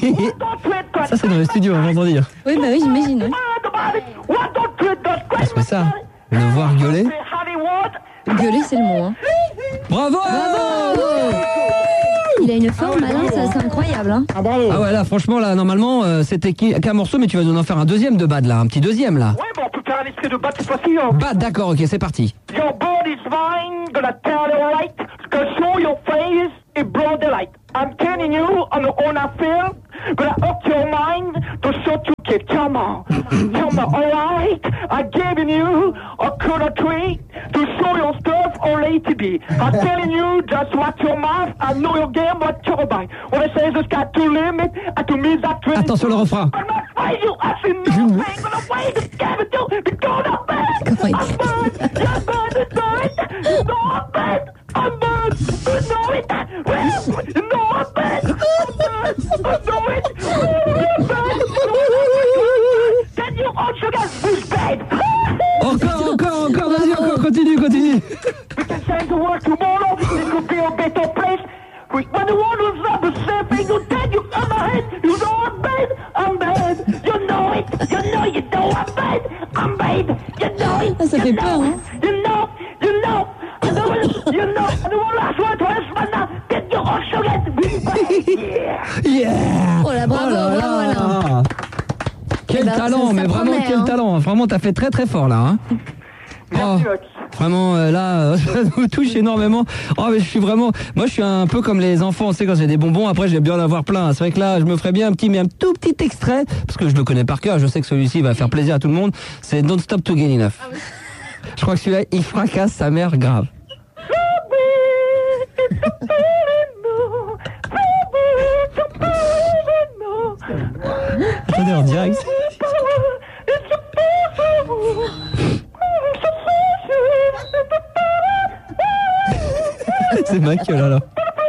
Ça, c'est dans les studios, on va entendre dire. Oui, bah oui, j'imagine. Oui. Parce que ça, le voir gueuler. Gueuler, c'est le mot. Hein. Bravo. Il a une forme, Alain, ça, c'est incroyable. Hein. Ah ouais, là, franchement, là, normalement, c'était qu'un morceau, mais tu vas nous en faire un deuxième de Bad, là, un petit deuxième, là. Ouais, bon, on peut faire un extrait de Bad cette fois-ci. Hein. Bad, d'accord, ok, c'est parti. Your body's fine, gonna tell you right, gonna show your face in broad daylight. I'm telling you, on a feel, gonna up your mind, to show you kid, come on, alright, I'm giving you a color tree, to show your stuff all ATB. I'm telling you, just watch your mouth, I know your game, what you're about. When I say the sky to limit, and to me that tree. Attention le refrain. I'm not fighting you, I see nothing, gonna wait to give it to, because I'm bad, I'm bad, you're bad, it's bad, you know I'm bad, I'm bad, you know it, you know I'm bad, I'm bad, I know it, you're bad, then you also get who's bad. Encore, vas-y, encore, continue. We can change the world tomorrow, it could be a better place. When the world was up the same thing, you tell you I'm ahead, you know I'm bad, you know it, you know I'm bad, I'm bad, you know it, Ah, ça fait peur, hein. you know, and the last one to us, man, then you also get who's bad, Yeah. Oh là, bravo, Alain. Quel talent, ça mais vraiment promet, quel hein. talent. Vraiment, t'as fait très très fort là. Hein. Merci, Max. Vraiment, là, ça nous touche énormément. Oh, mais moi, je suis un peu comme les enfants, tu sais, quand j'ai des bonbons, après, j'aime bien en avoir plein. C'est vrai que là, je me ferais bien un tout petit extrait, parce que je le connais par cœur, je sais que celui-ci va faire plaisir à tout le monde. C'est Don't Stop to Get Enough. Ah oui. Je crois que celui-là, il fracasse sa mère grave. Attendez, en direct. C'est Michael alors.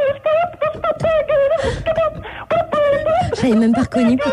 J'avais même pas reconnu, putain.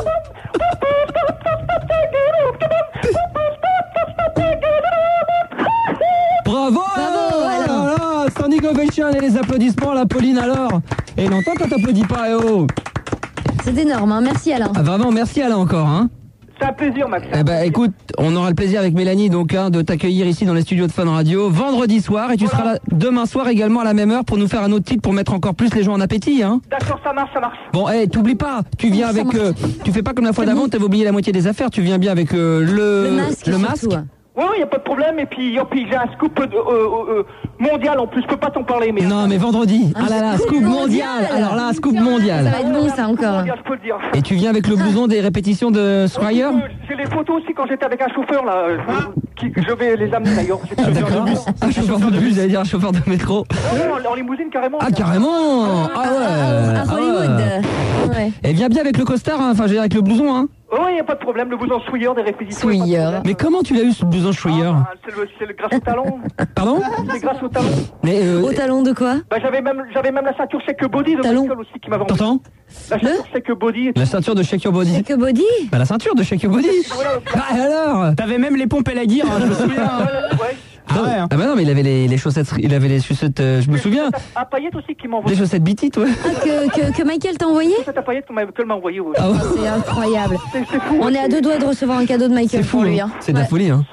Bravo, alors. Standing ovation et les applaudissements, la Pauline alors. Et il entend quand t'applaudis pas, C'est énorme, hein. Merci Alain. Ah, vraiment, merci Alain encore, hein. C'est un plaisir, Max. Eh ben, écoute, on aura le plaisir avec Mélanie donc de t'accueillir ici dans les studios de Fun Radio vendredi soir et tu seras là demain soir également à la même heure pour nous faire un autre titre pour mettre encore plus les gens en appétit, hein. D'accord, ça marche. Bon, t'oublies pas, tu viens avec, tu fais pas comme la fois d'avant, t'avais oublié la moitié des affaires, tu viens bien avec le masque. surtout. Oui, il n'y a pas de problème. Et puis j'ai un scoop mondial en plus. Je peux pas t'en parler. Mais Non, mais vendredi. Ah là là, scoop mondial. Alors là, scoop Ça mondial. va être bon, ça, encore. mondial, je peux le dire. Et tu viens avec le blouson des répétitions de Swire. J'ai les photos aussi quand j'étais avec un chauffeur là. Je vais les amener d'ailleurs. Ah, d'accord. Un chauffeur de bus, j'allais dire un chauffeur de métro. En limousine carrément. Ah, carrément. Ah ouais. À Hollywood. Ouais. Et viens bien avec le costard, hein. Enfin, je veux dire avec le blouson, hein. Oui, il n'y a pas de problème. Le blouson Swire des répétitions. Swire. Mais comment tu l'as eu ce blouson Schweier? C'est le grâce au talent. Pardon? C'est grâce au talent. Mais Au talon de quoi? Bah, j'avais même la ceinture Shake Body de Talon. Michael aussi qui m'avait envoyé. t'entends? La ceinture Shake Body. La ceinture de Shake Your Body. Que body? Bah la ceinture de Shake Your Body. Ah, et alors? T'avais même les pompes et la guire, hein, je me souviens. Ouais. Ah ouais. Ah bah non, mais il avait les chaussettes, je me souviens. À paillettes aussi qui m'a Des envoyé. chaussettes bitites, ouais. Ah, que Michael t'a envoyé? Cette à paillettes qu'elle m'a envoyé. Ouais. Ah ouais. C'est incroyable. C'est fou. On est à deux doigts de recevoir un cadeau de Michael C'est fou, pour lui. hein. Hein. C'est de la Ouais. folie, hein.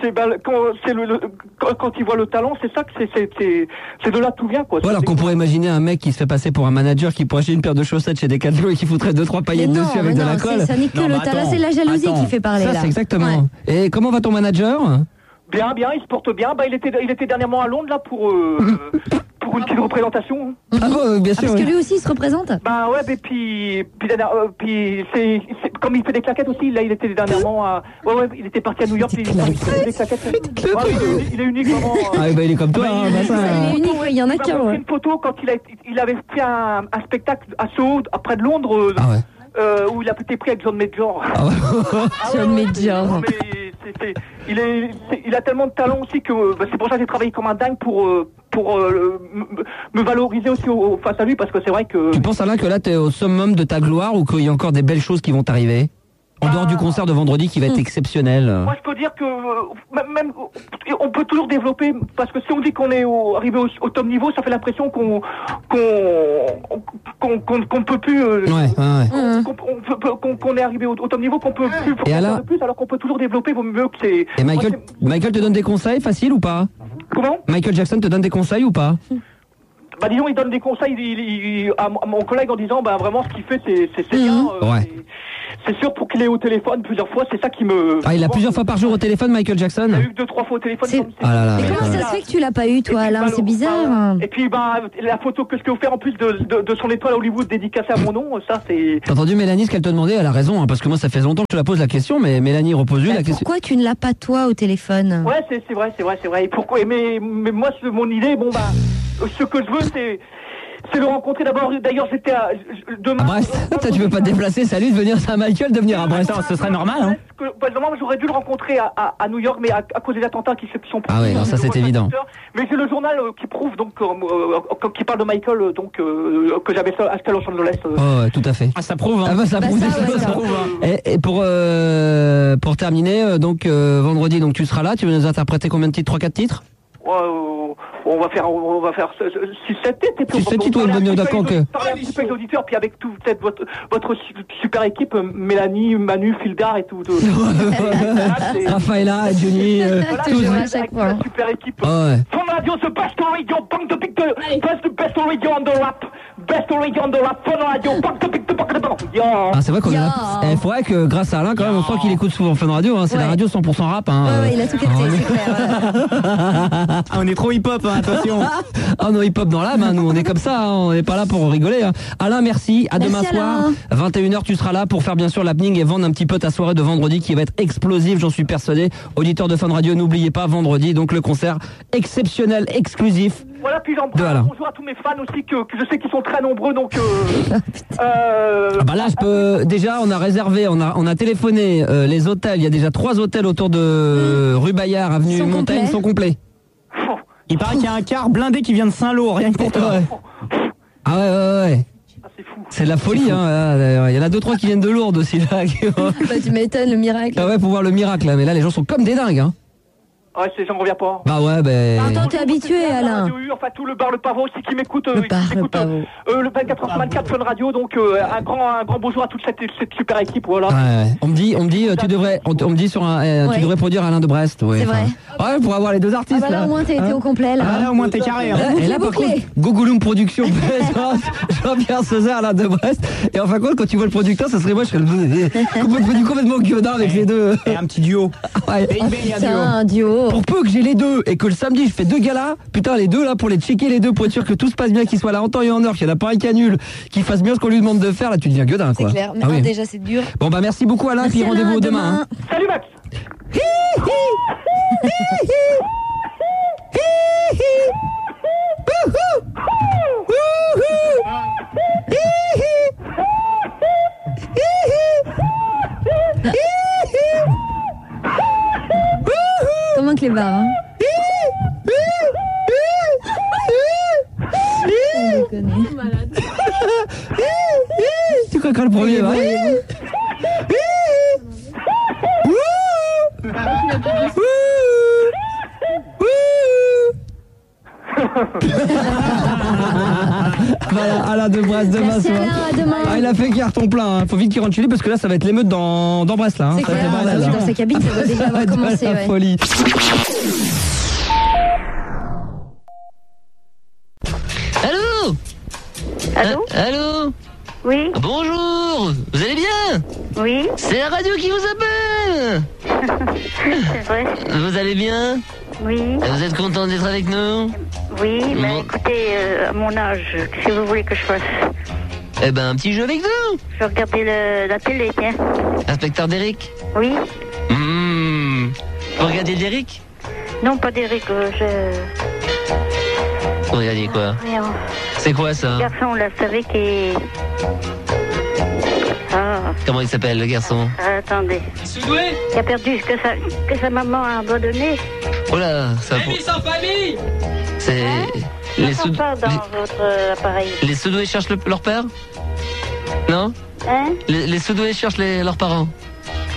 Quand il voit le talent, c'est ça que c'est de là que tout vient quoi. Ouais, alors qu'on pourrait imaginer un mec qui se fait passer pour un manager qui pourrait acheter une paire de chaussettes chez Decathlon et qui foutrait 2-3 paillettes Mais non, dessus avec mais de la non, colle. ça n'est que Non, le mais talent, attends, c'est la jalousie attends. qui fait parler Ça, là. c'est exactement. Ouais. Et comment va ton manager? Bien, il se porte bien. Bah, il était dernièrement à Londres là pour une petite représentation. Ah bon, bien Ah, sûr. parce que ouais. lui aussi il se représente. Bah ouais, mais puis c'est comme il fait des claquettes aussi. Là, il était dernièrement à il était parti à New York. Il fait des claquettes. Ouais, il est unique vraiment. Ah bah il est comme toi, hein, bah, ça, Il est unique, il y en a Il m'a qu'un. montré Ouais. une photo quand il avait fait un spectacle à Soho, près de Londres, Ah ouais. où il a été pris avec John Major. Ah ouais. John Major. Mais il a tellement de talent aussi que c'est pour ça que j'ai travaillé comme un dingue pour me valoriser aussi face à lui parce que c'est vrai que Tu penses Alain que là t'es au summum de ta gloire ou qu'il y a encore des belles choses qui vont t'arriver? En dehors du concert de vendredi qui va être exceptionnel. Moi, je peux dire que même on peut toujours développer, parce que si on dit qu'on est arrivé au top niveau, ça fait l'impression qu'on peut plus. Qu'on est arrivé au top niveau, qu'on peut plus faire de plus, alors qu'on peut toujours développer. Vaut mieux que c'est. Et Michael te donne des conseils faciles ou pas? Comment? Michael Jackson te donne des conseils ou pas? Bah disons, il donne des conseils à mon collègue en disant bah vraiment ce qu'il fait c'est bien. Ouais. C'est sûr, pour qu'il ait au téléphone plusieurs fois, c'est ça qui me. Ah, il a plusieurs fois par jour au téléphone, Michael Jackson? Il a eu 2-3 fois au téléphone. Ah là là. Mais comment ça se fait que tu l'as pas eu, toi, Alain? C'est bizarre. Et puis, la photo que je t'ai offert en plus de son étoile Hollywood dédicacée à mon nom, ça c'est. T'as entendu Mélanie ce qu'elle te demandait? Elle a raison, hein, parce que moi ça fait longtemps que je te la pose la question, mais Mélanie repose-lui la question. Pourquoi tu ne l'as pas, toi, au téléphone? Ouais, c'est vrai. Et pourquoi? Mais moi, mon idée, ce que je veux, c'est le rencontrer d'abord. D'ailleurs, j'étais demain. À Brest. Tu veux pas te déplacer, salut, de venir à Saint-Michael, de venir à Brest. Ce serait normal, hein. Normalement, j'aurais dû le rencontrer à New York, mais à cause des attentats qui sont. Ah ouais, non, ça c'est évident. Mais j'ai le journal qui prouve donc qui parle de Michael, donc que j'avais acheté à Los Angeles. Oh, ouais, tout à fait. Ah, ça prouve. Hein. Ah bah ça prouve. Ça prouve, Et pour terminer, donc vendredi, donc tu seras là. Tu veux nous interpréter combien de titres? 3-4 titres? On va faire 6-7 titres. 6-7 titres, oui, d'accord, ok. Parler un petit peu avec l'auditeur, puis avec tout peut-être votre super équipe, Mélanie, Manu, Fildar et tout. Rafaela, Johnny, toujours à chaque fois. Super équipe. Ouais. Fun Radio, the best radio, bank the big the best radio on the rap. Best radio on the rap, Fun Radio, bank the big the Ah, c'est vrai qu'on a. Il faudrait que grâce à Alain, quand même, on sent qu'il écoute souvent Fun Radio. Hein, c'est la radio 100% rap. Hein. Ouais, il a tout capté, c'est clair. Ah, on est trop hip-hop, hein, attention. Ah, on est hip-hop dans l'âme, hein, nous, on est comme ça, hein, on n'est pas là pour rigoler. Hein. Alain, merci. À demain soir. 21h, tu seras là pour faire bien sûr l'happening et vendre un petit peu ta soirée de vendredi qui va être explosive, j'en suis persuadé. Auditeur de Fun Radio, n'oubliez pas, vendredi, donc le concert exceptionnel, exclusif. Voilà, puis j'embrasse bonjour à tous mes fans aussi que je sais qu'ils sont très nombreux, donc bah là, je peux. Déjà, on a réservé, on a téléphoné les hôtels. Il y a déjà 3 hôtels autour de rue Bayard, avenue Montaigne, sont complets. Il paraît qu'il y a un car blindé qui vient de Saint-Lô, rien que pour toi. Ah ouais. C'est fou. C'est de la folie, hein. Il y en a 2-3 qui viennent de Lourdes aussi là. Bah, tu m'étonnes, le miracle. Ah ouais, pour voir le miracle là. Mais là, les gens sont comme des dingues, hein. Ouais, j'en reviens pas. Bah ouais, Attends, t'es habitué, Alain. Enfin, tout le bar Le Pavot aussi qui m'écoute. Le 24h/24 Fun Radio. Donc, un grand bonjour à toute cette super équipe. Voilà. Ouais. On me dit, tu devrais produire Alain de Brest. Ouais, c'est vrai. Ouais, pour avoir les 2 artistes. Ah bah là, au moins, t'es au complet, là. Ah là, au moins, t'es carré. Hein. Et là, par contre, Gogoloum Production, Jean-Pierre César, Alain de Brest. Et en fin de compte, quand tu vois le producteur, ça serait moi, je serais complètement gueudin avec les deux. Et un petit duo. Ouais. Un duo. Pour peu que j'ai les deux et que le samedi je fais 2 galas, putain les deux là pour les checker les deux pour être sûr que tout se passe bien, qu'ils soient là en temps et en heure, qu'il n'y en a pas un qui annule, qu'il fasse bien ce qu'on lui demande de faire, là tu deviens gueudin quoi. C'est clair, mais déjà c'est dur. Bon bah merci beaucoup Alain, puis rendez-vous demain. Salut Max. Comment que les bars, hein? Tu crois quand le premier va? Voilà, Alain de Brest demain Merci soir. Alain, à demain. Ah, il a fait carton plein. Faut vite qu'il rentre chez lui parce que là, ça va être l'émeute dans Brest là. Hein. C'est Ça va clair, être bordel, là. dans sa cabine, ça doit déjà Ça va avoir être commencé. la folie. Allô? Allô? Allô? Oui, Bonjour! Vous allez bien? oui, C'est la radio qui vous appelle! c'est vrai. Vous allez bien? Oui, Vous êtes content d'être avec nous? oui, mais Bon. écoutez, à mon âge, qu'est-ce que vous voulez que je fasse? Eh ben, un petit jeu avec vous! Je vais regarder la télé, tiens. Inspecteur Derrick? Oui? Vous regardez Derrick? Non, pas d'Eric, Vous regardez quoi? rien. C'est quoi ça? Le garçon, là, vous savez, qui... Ah, Comment il s'appelle le garçon? attendez. Qui a perdu ce que sa maman a abandonné. Oh là, ça... sans famille! C'est... Je Les, n'entends pas dans votre appareil. les Sudoués cherchent leur père? Non? Hein? Les Sudoués cherchent leurs parents?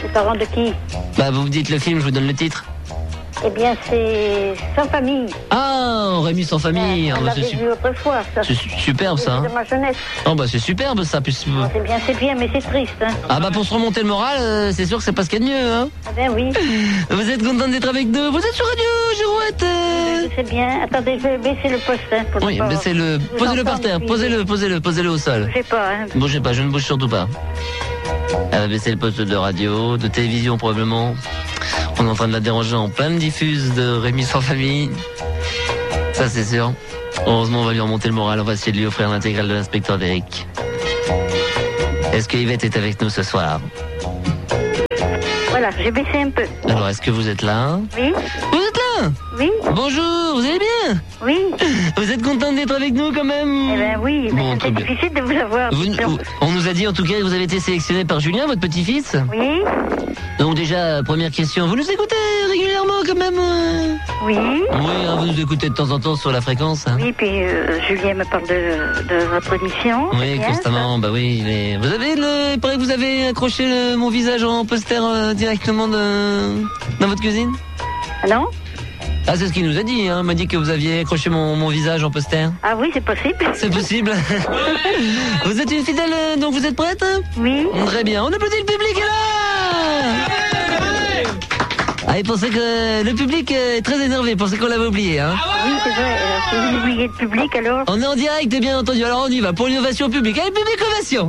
Les parents de qui? Bah, vous me dites le film, je vous donne le titre. Eh bien, c'est Sans famille. Ah, Rémi sans famille. On l'avait vu autrefois, ça. C'est superbe, ça. C'est de ma jeunesse. Oh, bah, c'est superbe, ça. Puis... C'est bien, mais c'est triste, hein. Ah, bah, pour se remonter le moral, c'est sûr que c'est pas ce qu'il y a de mieux, hein. Ah ben oui. Vous êtes content d'être avec nous? Vous êtes sur Radio Girouette. Je sais bien. Attendez, je vais baisser le poste, hein. Oui, baissez-le. Posez-le par terre. Posez-le au sol. Bougez pas, hein. Bougez pas, je ne bouge surtout pas. Elle va baisser le poste de radio, de télévision probablement. On est en train de la déranger en pleine diffuse de Rémi sans famille. Ça c'est sûr. Heureusement on va lui remonter le moral. On va essayer de lui offrir l'intégrale de l'inspecteur d'Eric. Est-ce que Yvette est avec nous ce soir? Voilà, j'ai baissé un peu. Alors est-ce que vous êtes là? Oui. Vous êtes là? Oui. Bonjour, vous allez bien? Oui. Vous êtes contente d'être avec nous quand même? Eh ben oui, Bon, mais très c'est bien. difficile de vous avoir. On nous a dit en tout cas que vous avez été sélectionné par Julien, votre petit-fils. Oui. Donc déjà, première question, vous nous écoutez régulièrement quand même? Oui. Oui, hein, vous nous écoutez de temps en temps sur la fréquence. Hein. Oui, puis Julien me parle de votre émission. Oui, bien, constamment, bah oui. Vous avez il paraît que vous avez accroché mon visage en poster directement dans votre cuisine? Ah non? Ah, c'est ce qu'il nous a dit, hein. Il m'a dit que vous aviez accroché mon visage en poster. Ah oui, c'est possible. C'est possible. Vous êtes une fidèle, donc vous êtes prête? Oui. Très bien, on applaudit le public est là. Ah, il pensait que le public est très énervé, il pensait qu'on l'avait oublié, hein. Oui, c'est vrai. Si vous oubliez le public, alors. On est en direct, bien entendu. Alors on y va pour l'innovation publique. Allez, public ovation.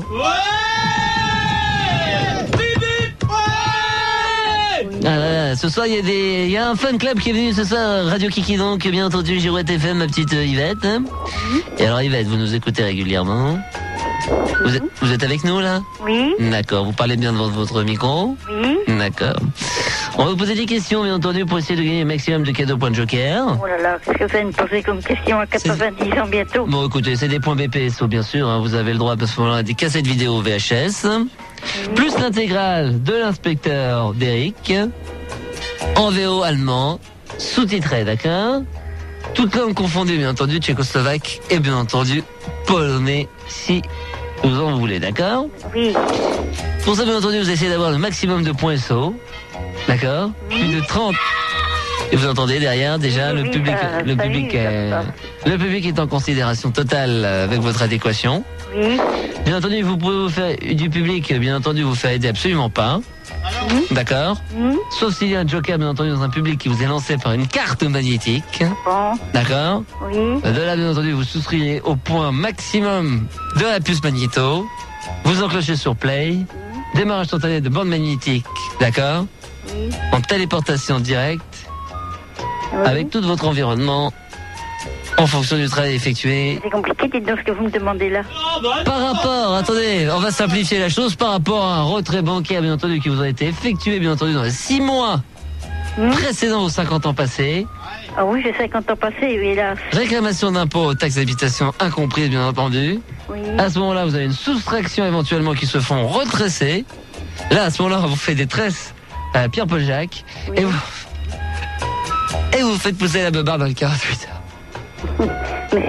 Ah là là, ce soir il y a un fan club qui est venu ce soir, Radio Kiki donc, bien entendu, Girouette FM, ma petite Yvette. Et alors Yvette, vous nous écoutez régulièrement? Vous êtes avec nous là? Oui. D'accord, vous parlez bien devant votre micro? Oui. D'accord. On va vous poser des questions, bien entendu, pour essayer de gagner le maximum de cadeaux points de joker. Oh là là, qu'est-ce que vous allez me poser comme question à 90 ans bientôt? Bon, écoutez, c'est des points BPSO, bien sûr. Hein, vous avez le droit à ce moment-là à des cassettes vidéo VHS, plus l'intégrale de l'inspecteur d'Eric, en VO allemand, sous-titré, d'accord? Toutes langues confondues, bien entendu, tchécoslovaque et bien entendu polonais, si vous en voulez, d'accord? Oui. Pour ça, bien entendu, vous essayez d'avoir le maximum de points SO, d'accord? Plus de 30. Et vous entendez derrière déjà Oui, le public, le public est en considération totale avec votre adéquation. Oui. Bien entendu, vous pouvez vous faire du public, bien entendu, vous faire aider absolument pas. D'accord? Sauf s'il y a un joker, bien entendu, dans un public qui vous est lancé par une carte magnétique. Bon. D'accord? Oui. De là, bien entendu, vous souscrivez au point maximum de la puce magnéto. Vous enclochez sur play. Démarrage instantané de bande magnétique. D'accord? Oui. En téléportation directe. Oui. Avec tout votre environnement. En fonction du travail effectué. C'est compliqué, dites donc ce que vous me demandez là. Par rapport, attendez, on va simplifier la chose, par rapport à un retrait bancaire, bien entendu, qui vous a été effectué, bien entendu, dans les 6 mois précédents aux 50 ans passés. Ah oui, j'ai 50 ans passés, hélas. Réclamation d'impôts, taxes d'habitation incomprises, bien entendu. Oui. À ce moment-là, vous avez une soustraction éventuellement qui se font retresser. Là, à ce moment-là, on vous fait des tresses à Pierre-Paul Jacques. Oui. Et vous faites pousser la beubare dans le 48 heures. Mais...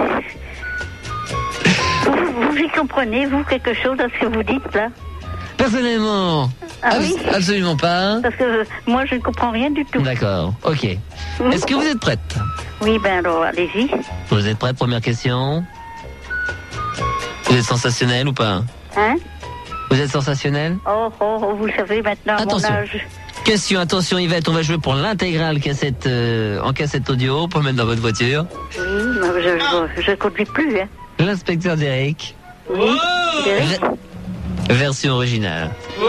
vous y comprenez, vous, quelque chose à ce que vous dites là? Personnellement, Ah oui? absolument pas. Parce que moi, je ne comprends rien du tout. D'accord, ok. Est-ce que vous êtes prête? Oui, ben alors, allez-y. Vous êtes prête? Première question. Vous êtes sensationnel ou pas? Hein? Vous êtes sensationnel? Oh, vous le savez maintenant, à mon Attention. âge. Question, attention Yvette, on va jouer pour l'intégrale cassette, en cassette audio pour mettre dans votre voiture. Oui, mais je conduis plus, hein. L'inspecteur d'Eric. Oui, Derek. Version originale.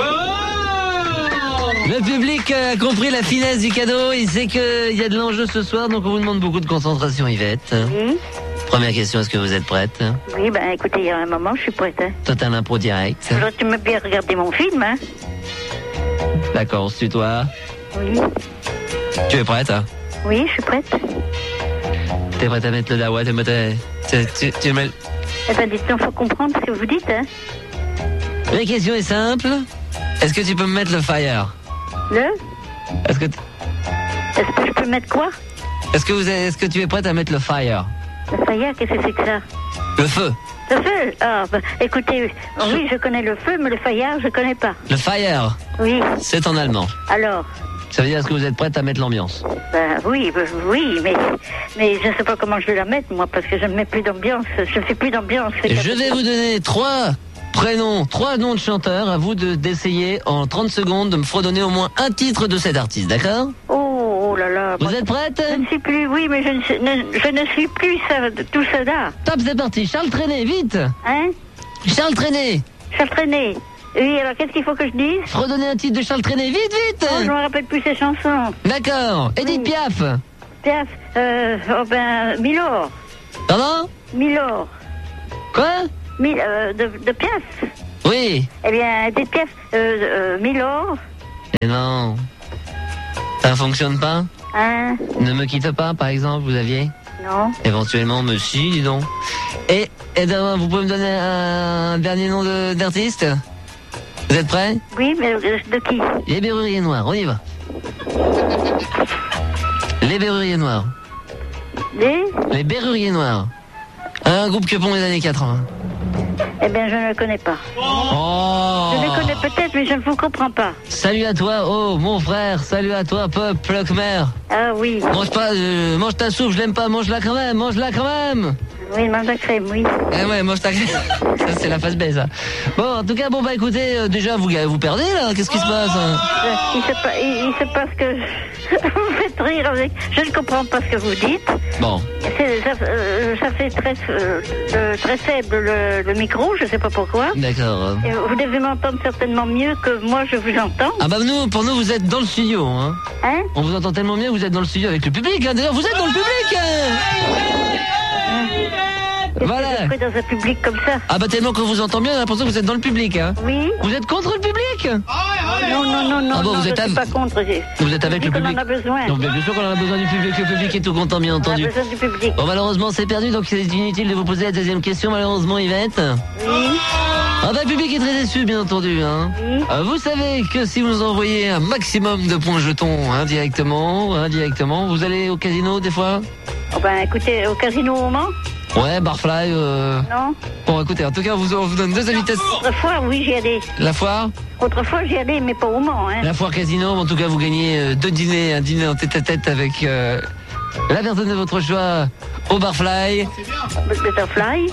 Le public a compris la finesse du cadeau, il sait qu'il y a de l'enjeu ce soir, donc on vous demande beaucoup de concentration Yvette. Oui. Première question, est-ce que vous êtes prête? Oui, ben écoutez, il y a un moment, je suis prête, hein. Total impro direct. Alors, tu m'as bien regardé mon film, hein. D'accord, on se tutoie. Oui. Tu es prête? Oui, je suis prête. T'es prête à mettre le dawa? Tu mets... Eh ben, dites-donc, faut comprendre ce que vous dites, hein. La question est simple. Est-ce que tu peux me mettre le fire? Est-ce que je peux mettre quoi? Est-ce que tu es prête à mettre le fire? Le fire, qu'est-ce que c'est que ça? Le feu. Le feu? Ah, bah, écoutez, oui, je connais le feu, mais le fayard, je connais pas. Le fire. Oui. C'est en allemand. Alors? Ça veut dire, est-ce que vous êtes prête à mettre l'ambiance? Oui, mais je ne sais pas comment je vais la mettre, moi, parce que je ne mets plus d'ambiance. Je ne fais plus d'ambiance. Je vais vous donner 3 prénoms, 3 noms de chanteurs. À vous d'essayer en 30 secondes de me fredonner au moins un titre de cet artiste, d'accord? Oh là là. Vous êtes prête? Je ne suis plus, oui, mais je ne suis plus tout ça là. Top, c'est parti. Charles Trenet, vite. Hein? Charles Trenet. Charles Trenet. Oui, alors qu'est-ce qu'il faut que je dise? Fredonner un titre de Charles Trenet, vite, vite. Oh, je ne me rappelle plus ses chansons. D'accord. Edith Oui. Piaf. Piaf, Milor. Pardon? Milor. Quoi? De Piaf. Oui. Eh bien, Edith Piaf, Milor. Mais non. Ça ne fonctionne pas? Hein? Ne me quitte pas, par exemple, vous aviez? Non. Éventuellement, me si, dis donc. Et vous pouvez me donner un dernier nom d'artiste? Vous êtes prêts? Oui, mais de qui? Les Berruriers Noirs, on y va. Les Berruriers Noirs. Les Berruriers Noirs. Un groupe que pont des années 80. Eh bien, je ne le connais pas. Oh! Je le connais peut-être, mais je ne vous comprends pas. Salut à toi, oh, mon frère. Salut à toi, peuple khmer. Ah oui. Mange ta soupe, je l'aime pas, mange-la quand même, mange-la quand même. Oui, mange la crème, oui. Eh ouais, mange ta crème. Ça, c'est la face B, ça. Bon, en tout cas, écoutez, déjà, vous perdez, là. Qu'est-ce qui se passe? Il se passe que... vous me faites rire avec... Je ne comprends pas ce que vous dites. Bon. Ça fait très faible le micro, je ne sais pas pourquoi. D'accord. Et vous devez m'entendre certainement mieux que moi je vous entends. Ah bah pour nous, vous êtes dans le studio, hein. Hein? On vous entend tellement bien que vous êtes dans le studio avec le public, hein. D'ailleurs, vous êtes dans le public, Voilà. Je ferai dans un public comme ça. Ah bah tellement qu'on vous entend bien, on a l'impression que vous êtes dans le public, hein. Oui. Vous êtes contre le public? Non, Ah bon, non, vous êtes je suis pas contre. Vous êtes avec le public. On en a besoin. Donc bien sûr qu'on en a besoin du public, le public est tout content, bien entendu. On a besoin du public. Bon, malheureusement, c'est perdu, donc c'est inutile de vous poser la deuxième question, malheureusement, Yvette. Oui. Ah bah, le public est très déçu, bien entendu, hein. Oui. Vous savez que si vous envoyez un maximum de points jetons, indirectement, vous allez au casino, des fois? Oh ben, écoutez, au casino au Mans? Ouais, Barfly, Non. Bon, écoutez, en tout cas, on vous donne 2 invitations. Autrefois, oui, j'y allais. La foire? Autrefois, j'y allais, mais pas au Mans, hein. La foire casino, en tout cas, vous gagnez 2 dîners, un dîner en tête-à-tête avec la personne de votre choix au Barfly. Butterfly.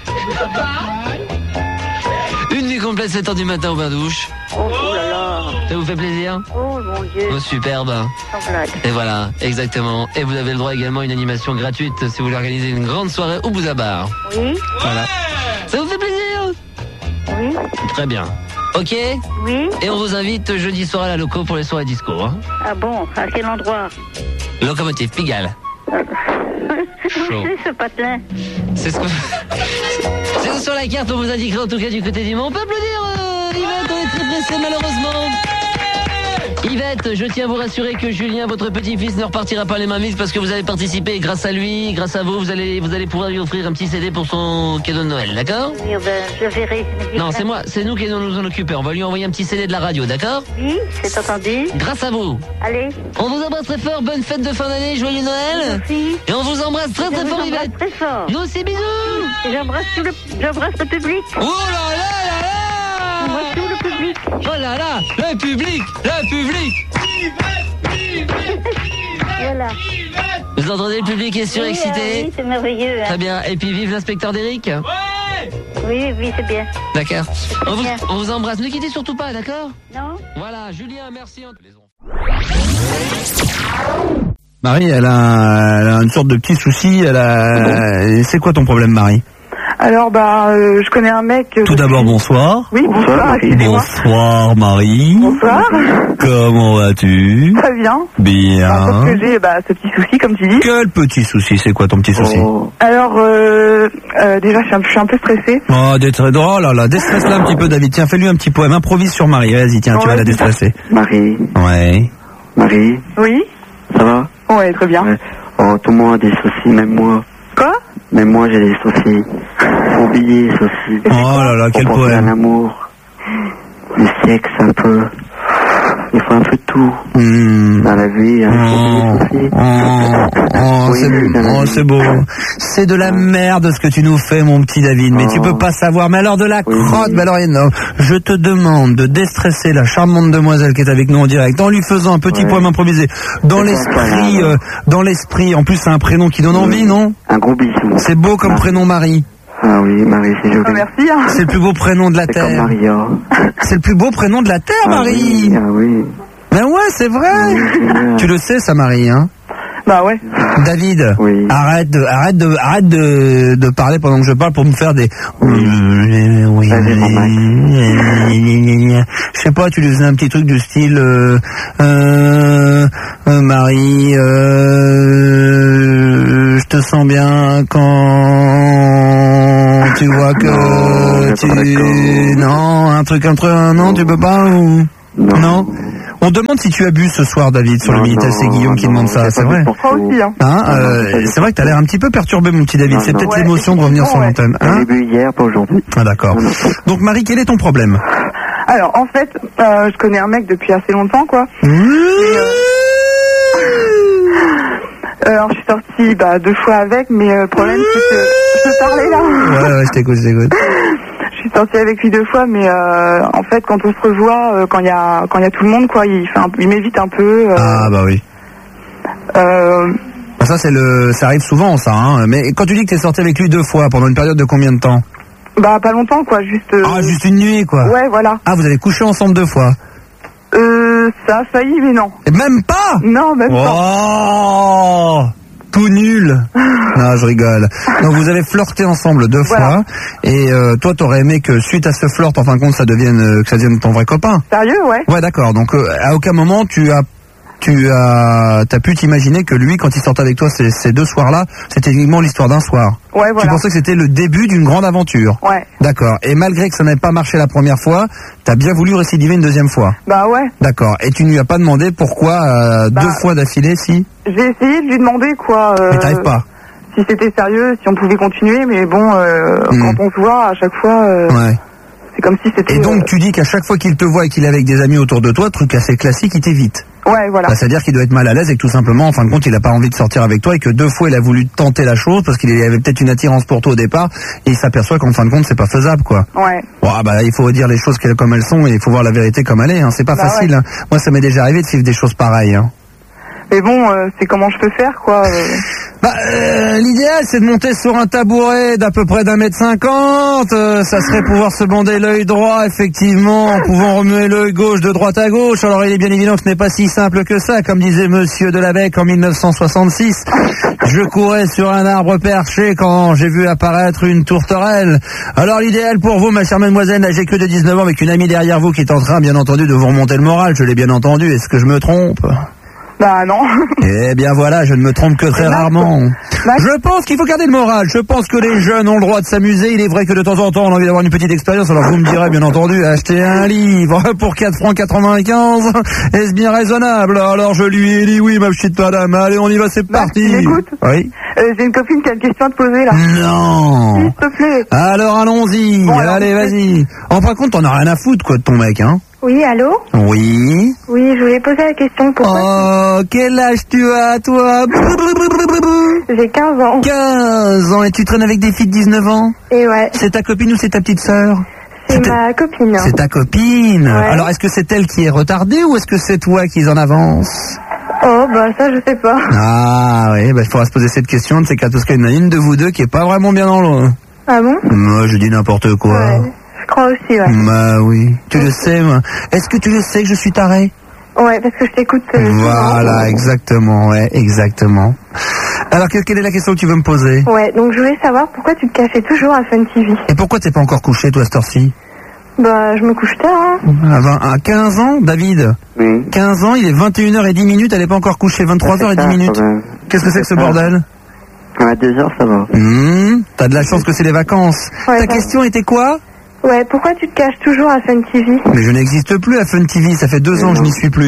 Une nuit complète, 7h du matin au bain-douche. Oh là là. Ça vous fait plaisir? Oh mon Dieu. Oh, superbe. Sans blague. Et voilà, exactement. Et vous avez le droit également à une animation gratuite si vous voulez organiser une grande soirée au Bouzabar. Oui. Voilà. Ça vous fait plaisir? Oui. Très bien. Ok? Oui. Et on vous invite jeudi soir à la Loco pour les soirées disco. Hein. Ah bon, à quel endroit? Locomotive, Pigalle. Chaud. C'est ce patelin. C'est ce que... C'est sur la carte, on vous indiquera en tout cas du côté du Mans. On peut applaudir Yvette, on est très pressé malheureusement. Yvette, je tiens à vous rassurer que Julien, votre petit-fils, ne repartira pas les mains vides parce que vous avez participé. Grâce à lui, grâce à vous, vous allez pouvoir lui offrir un petit CD pour son cadeau de Noël, d'accord? Oui, ben, je verrai. Non, c'est nous qui allons nous en occuper. On va lui envoyer un petit CD de la radio, d'accord? Oui, c'est entendu. Grâce à vous. Allez. On vous embrasse très fort, bonne fête de fin d'année, joyeux Noël. Merci. Et on vous embrasse très très Je fort, vous embrasse Yvette. très fort. Nous aussi, bisous. Et j'embrasse le public. Oh là là là là. J'embrasse tout le public. Oh là là, le public. Voilà. Vous entendez, le public est surexcité. Oui, c'est merveilleux. Hein. Très bien, et puis vive l'inspecteur d'Eric. Oui, c'est bien. D'accord. C'est bien. On vous embrasse, ne quittez surtout pas, d'accord? Non. Voilà, Julien, merci. Marie, elle a une sorte de petit souci. C'est quoi ton problème, Marie? Alors, je connais un mec... Tout d'abord, bonsoir. Oui, bonsoir, excusez-moi. Bonsoir, Marie. Bonsoir. Comment vas-tu? Très bien. Bien. Parce que j'ai ce petit souci, comme tu dis. Quel petit souci? C'est quoi ton petit souci? Alors, déjà, je suis un peu stressée. Oh là là, déstresse-la un petit peu, David. Tiens, fais-lui un petit poème. Improvise sur Marie. Vas-y, tiens, tu vas la déstresser. Marie. Ouais. Marie. Oui. Ça va? Ouais, très bien. Ouais. Oh, tout le monde a des soucis, même moi. Quoi? Même moi, j'ai des soucis. Faut oublier les soucis. Oh là là, quel poème. poème. L'amour, le sexe un peu. Il faut un peu de tout. Dans la vie, c'est beau. C'est de la merde ce que tu nous fais, mon petit David. Mais tu peux pas savoir. Mais alors de la crotte, mais alors non. Je te demande de déstresser la charmante demoiselle qui est avec nous en direct, en lui faisant un petit poème improvisé. Dans l'esprit, en plus c'est un prénom qui donne envie, non? Un gros bisou. C'est beau comme prénom, Marie. Ah oui, Marie, c'est joli. Merci. Hein. C'est le plus beau prénom de la Terre. Comme Maria. C'est le plus beau prénom de la Terre, Marie. Ah oui. Ben ouais, c'est vrai. Tu le sais, ça, Marie, hein? Bah ouais. David, arrête de parler pendant que je parle pour me faire des. Je sais pas, tu lui faisais un petit truc du style Marie, je te sens bien quand tu vois que non, un truc non, tu peux pas ou non. On demande si tu as bu ce soir, David, sur le Minitel. C'est Guillaume qui demande ça, c'est vrai. Pour toi aussi, hein. C'est vrai que t'as l'air un petit peu perturbé, mon petit David. C'est peut-être l'émotion de revenir sur l'antenne. J'ai bu hier, pas aujourd'hui. Ah, d'accord. Donc, Marie, quel est ton problème? Alors, en fait, je connais un mec depuis assez longtemps, quoi. Alors, je suis sortie 2 fois avec, mais le problème, c'est que... Je peux parler, là? Ouais, je t'écoute. Je suis sortie avec lui 2 fois, mais en fait, quand on se revoit, quand il y a tout le monde, quoi, il m'évite un peu. Ah bah oui. Ça ça arrive souvent, ça. Hein. Mais quand tu dis que t'es sortie avec lui 2 fois, pendant une période de combien de temps? Bah pas longtemps, quoi, juste. Juste une nuit, quoi. Ouais, voilà. Ah, vous avez couché ensemble 2 fois? Ça a failli, mais non. Et même pas? Non, même pas. Oh, tout nul. Non, je rigole. Donc vous avez flirté ensemble 2 fois, et toi t'aurais aimé que suite à ce flirt, en fin de compte, ça devienne ton vrai copain. Sérieux, ouais. Ouais, d'accord. Donc à aucun moment t'as pu t'imaginer que lui, quand il sortait avec toi ces 2 soirs-là, c'était uniquement l'histoire d'un soir. Ouais, voilà. Tu pensais que c'était le début d'une grande aventure. Ouais. D'accord. Et malgré que ça n'avait pas marché la première fois, t'as bien voulu récidiver une 2e fois. Bah ouais. D'accord. Et tu ne lui as pas demandé pourquoi 2 fois d'affilée, si? J'ai essayé de lui demander, quoi. Mais t'arrives pas. Si c'était sérieux, si on pouvait continuer, mais bon, quand on se voit, à chaque fois... Ouais. C'est comme si c'était... Et donc tu dis qu'à chaque fois qu'il te voit et qu'il est avec des amis autour de toi, truc assez classique, il t'évite. Ouais, voilà. Bah, c'est-à-dire qu'il doit être mal à l'aise et que tout simplement, en fin de compte, il a pas envie de sortir avec toi et que 2 fois il a voulu tenter la chose parce qu'il avait peut-être une attirance pour toi au départ et il s'aperçoit qu'en fin de compte c'est pas faisable, quoi. Ouais. Bon, il faut dire les choses comme elles sont et il faut voir la vérité comme elle est, hein. C'est pas facile. Ouais. Hein. Moi ça m'est déjà arrivé de vivre des choses pareilles, hein. Mais bon, c'est comment je peux faire, quoi. L'idéal, c'est de monter sur un tabouret d'à peu près d'1m50. Ça serait pouvoir se bander l'œil droit, effectivement, en pouvant remuer l'œil gauche de droite à gauche. Alors, il est bien évident que ce n'est pas si simple que ça, comme disait Monsieur Delabecque en 1966. Je courais sur un arbre perché quand j'ai vu apparaître une tourterelle. Alors, l'idéal pour vous, ma chère mademoiselle, n'âgée que de 19 ans, avec une amie derrière vous qui est en train, bien entendu, de vous remonter le moral. Je l'ai bien entendu. Est-ce que je me trompe ? Bah non. Eh bien voilà, je ne me trompe que très rarement. Je pense qu'il faut garder le moral. Je pense que les jeunes ont le droit de s'amuser. Il est vrai que de temps en temps, on a envie d'avoir une petite expérience. Alors vous me direz, bien entendu, acheter un livre pour 4,95 francs, est-ce bien raisonnable? Alors je lui ai dit oui, ma petite madame. Allez, on y va, c'est parti. Écoute. Oui. J'ai une copine qui a une question à te poser, là. Non. S'il te plaît. Alors allons-y. Bon, allez, vas-y. En fin de compte, t'en as rien à foutre, quoi, de ton mec, hein? Oui, allô? Oui. Oui, je voulais poser la question. Pourquoi quel âge tu as, toi? J'ai 15 ans. 15 ans, et tu traînes avec des filles de 19 ans? Et ouais. C'est ta copine ou c'est ta petite sœur? C'est ma copine. C'est ta copine. Ouais. Alors, est-ce que c'est elle qui est retardée ou est-ce que c'est toi qui es en avance? Oh, bah ça, je sais pas. Ah, oui, il faudra se poser cette question. C'est qu'à tout ce qu'il y en a une de vous deux qui est pas vraiment bien dans l'eau. Ah bon? Moi, je dis n'importe quoi. Ouais. Je crois aussi, ouais. Bah oui. Tu le sais, moi. Est-ce que tu le sais que je suis taré? Ouais, parce que je t'écoute. Voilà, exactement, ouais, exactement. Alors, quelle est la question que tu veux me poser? Ouais, donc je voulais savoir pourquoi tu te cachais toujours à Fun TV. Et pourquoi t'es pas encore couché, toi, cette heure-ci? Bah, je me couche tard, hein. À 15 ans, David? Oui. 15 ans, il est 21h10, elle est pas encore couchée, 23h10. Qu'est-ce que c'est que ce bordel? À 2h, ça va. T'as de la chance que c'est les vacances. Ouais, ta question était quoi? Ouais, pourquoi tu te caches toujours à Fun TV? Mais je n'existe plus à Fun TV, ça fait 2 ans que je n'y suis plus.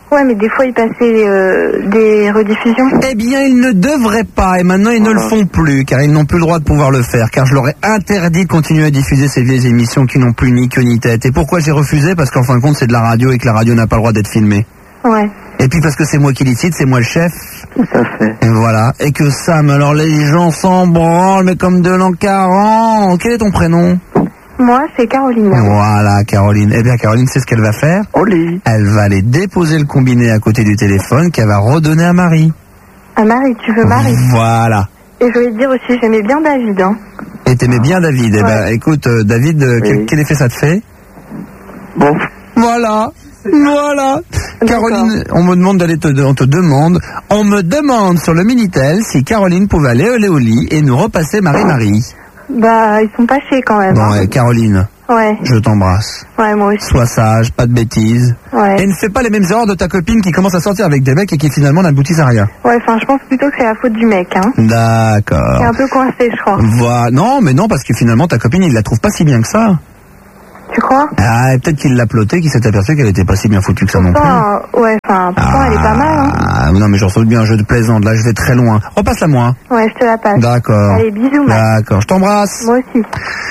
Ouais, mais des fois, ils passaient des rediffusions. Eh bien, ils ne devraient pas, et maintenant ils ne le font plus, car ils n'ont plus le droit de pouvoir le faire, car je leur ai interdit de continuer à diffuser ces vieilles émissions qui n'ont plus ni queue ni tête. Et pourquoi j'ai refusé? Parce qu'en fin de compte, c'est de la radio et que la radio n'a pas le droit d'être filmée. Ouais. Et puis parce que c'est moi qui décide, c'est moi le chef. Tout à fait. Et voilà. Et que Sam, alors les gens s'en branlent, mais comme de l'an 40. Quel est ton prénom? Moi, c'est Caroline. Voilà, Caroline. Eh bien, Caroline, c'est ce qu'elle va faire. Oli. Elle va aller déposer le combiné à côté du téléphone qu'elle va redonner à Marie. À Marie, tu veux Marie? Voilà. Et je voulais te dire aussi, j'aimais bien David. Hein. Et t'aimais bien David. Eh ben, écoute, David, quel effet ça te fait? Bon. Voilà. Voilà. Caroline, on me demande on me demande sur le Minitel si Caroline pouvait aller au lit et nous repasser Marie-Marie. Bah, ils sont pas chers quand même. Bon, Caroline. Ouais. Je t'embrasse. Ouais, moi aussi. Sois sage, pas de bêtises. Ouais. Et ne fais pas les mêmes erreurs de ta copine qui commence à sortir avec des mecs et qui finalement n'aboutissent à rien. Ouais, enfin, je pense plutôt que c'est la faute du mec, hein. D'accord. C'est un peu coincé, je crois. Voilà. Non, mais non, parce que finalement, ta copine, il la trouve pas si bien que ça. Tu crois? Ah, et peut-être qu'il l'a ploté, qu'il s'est aperçu qu'elle était pas si bien foutue que ça non plus. Ouais, enfin, pourtant, elle est pas mal, hein. Ah, non, mais j'en saute bien un jeu de plaisante. Là, je vais très loin. Repasse-la moi. Ouais, je te la passe. D'accord. Allez, bisous, Max. D'accord, je t'embrasse. Moi aussi.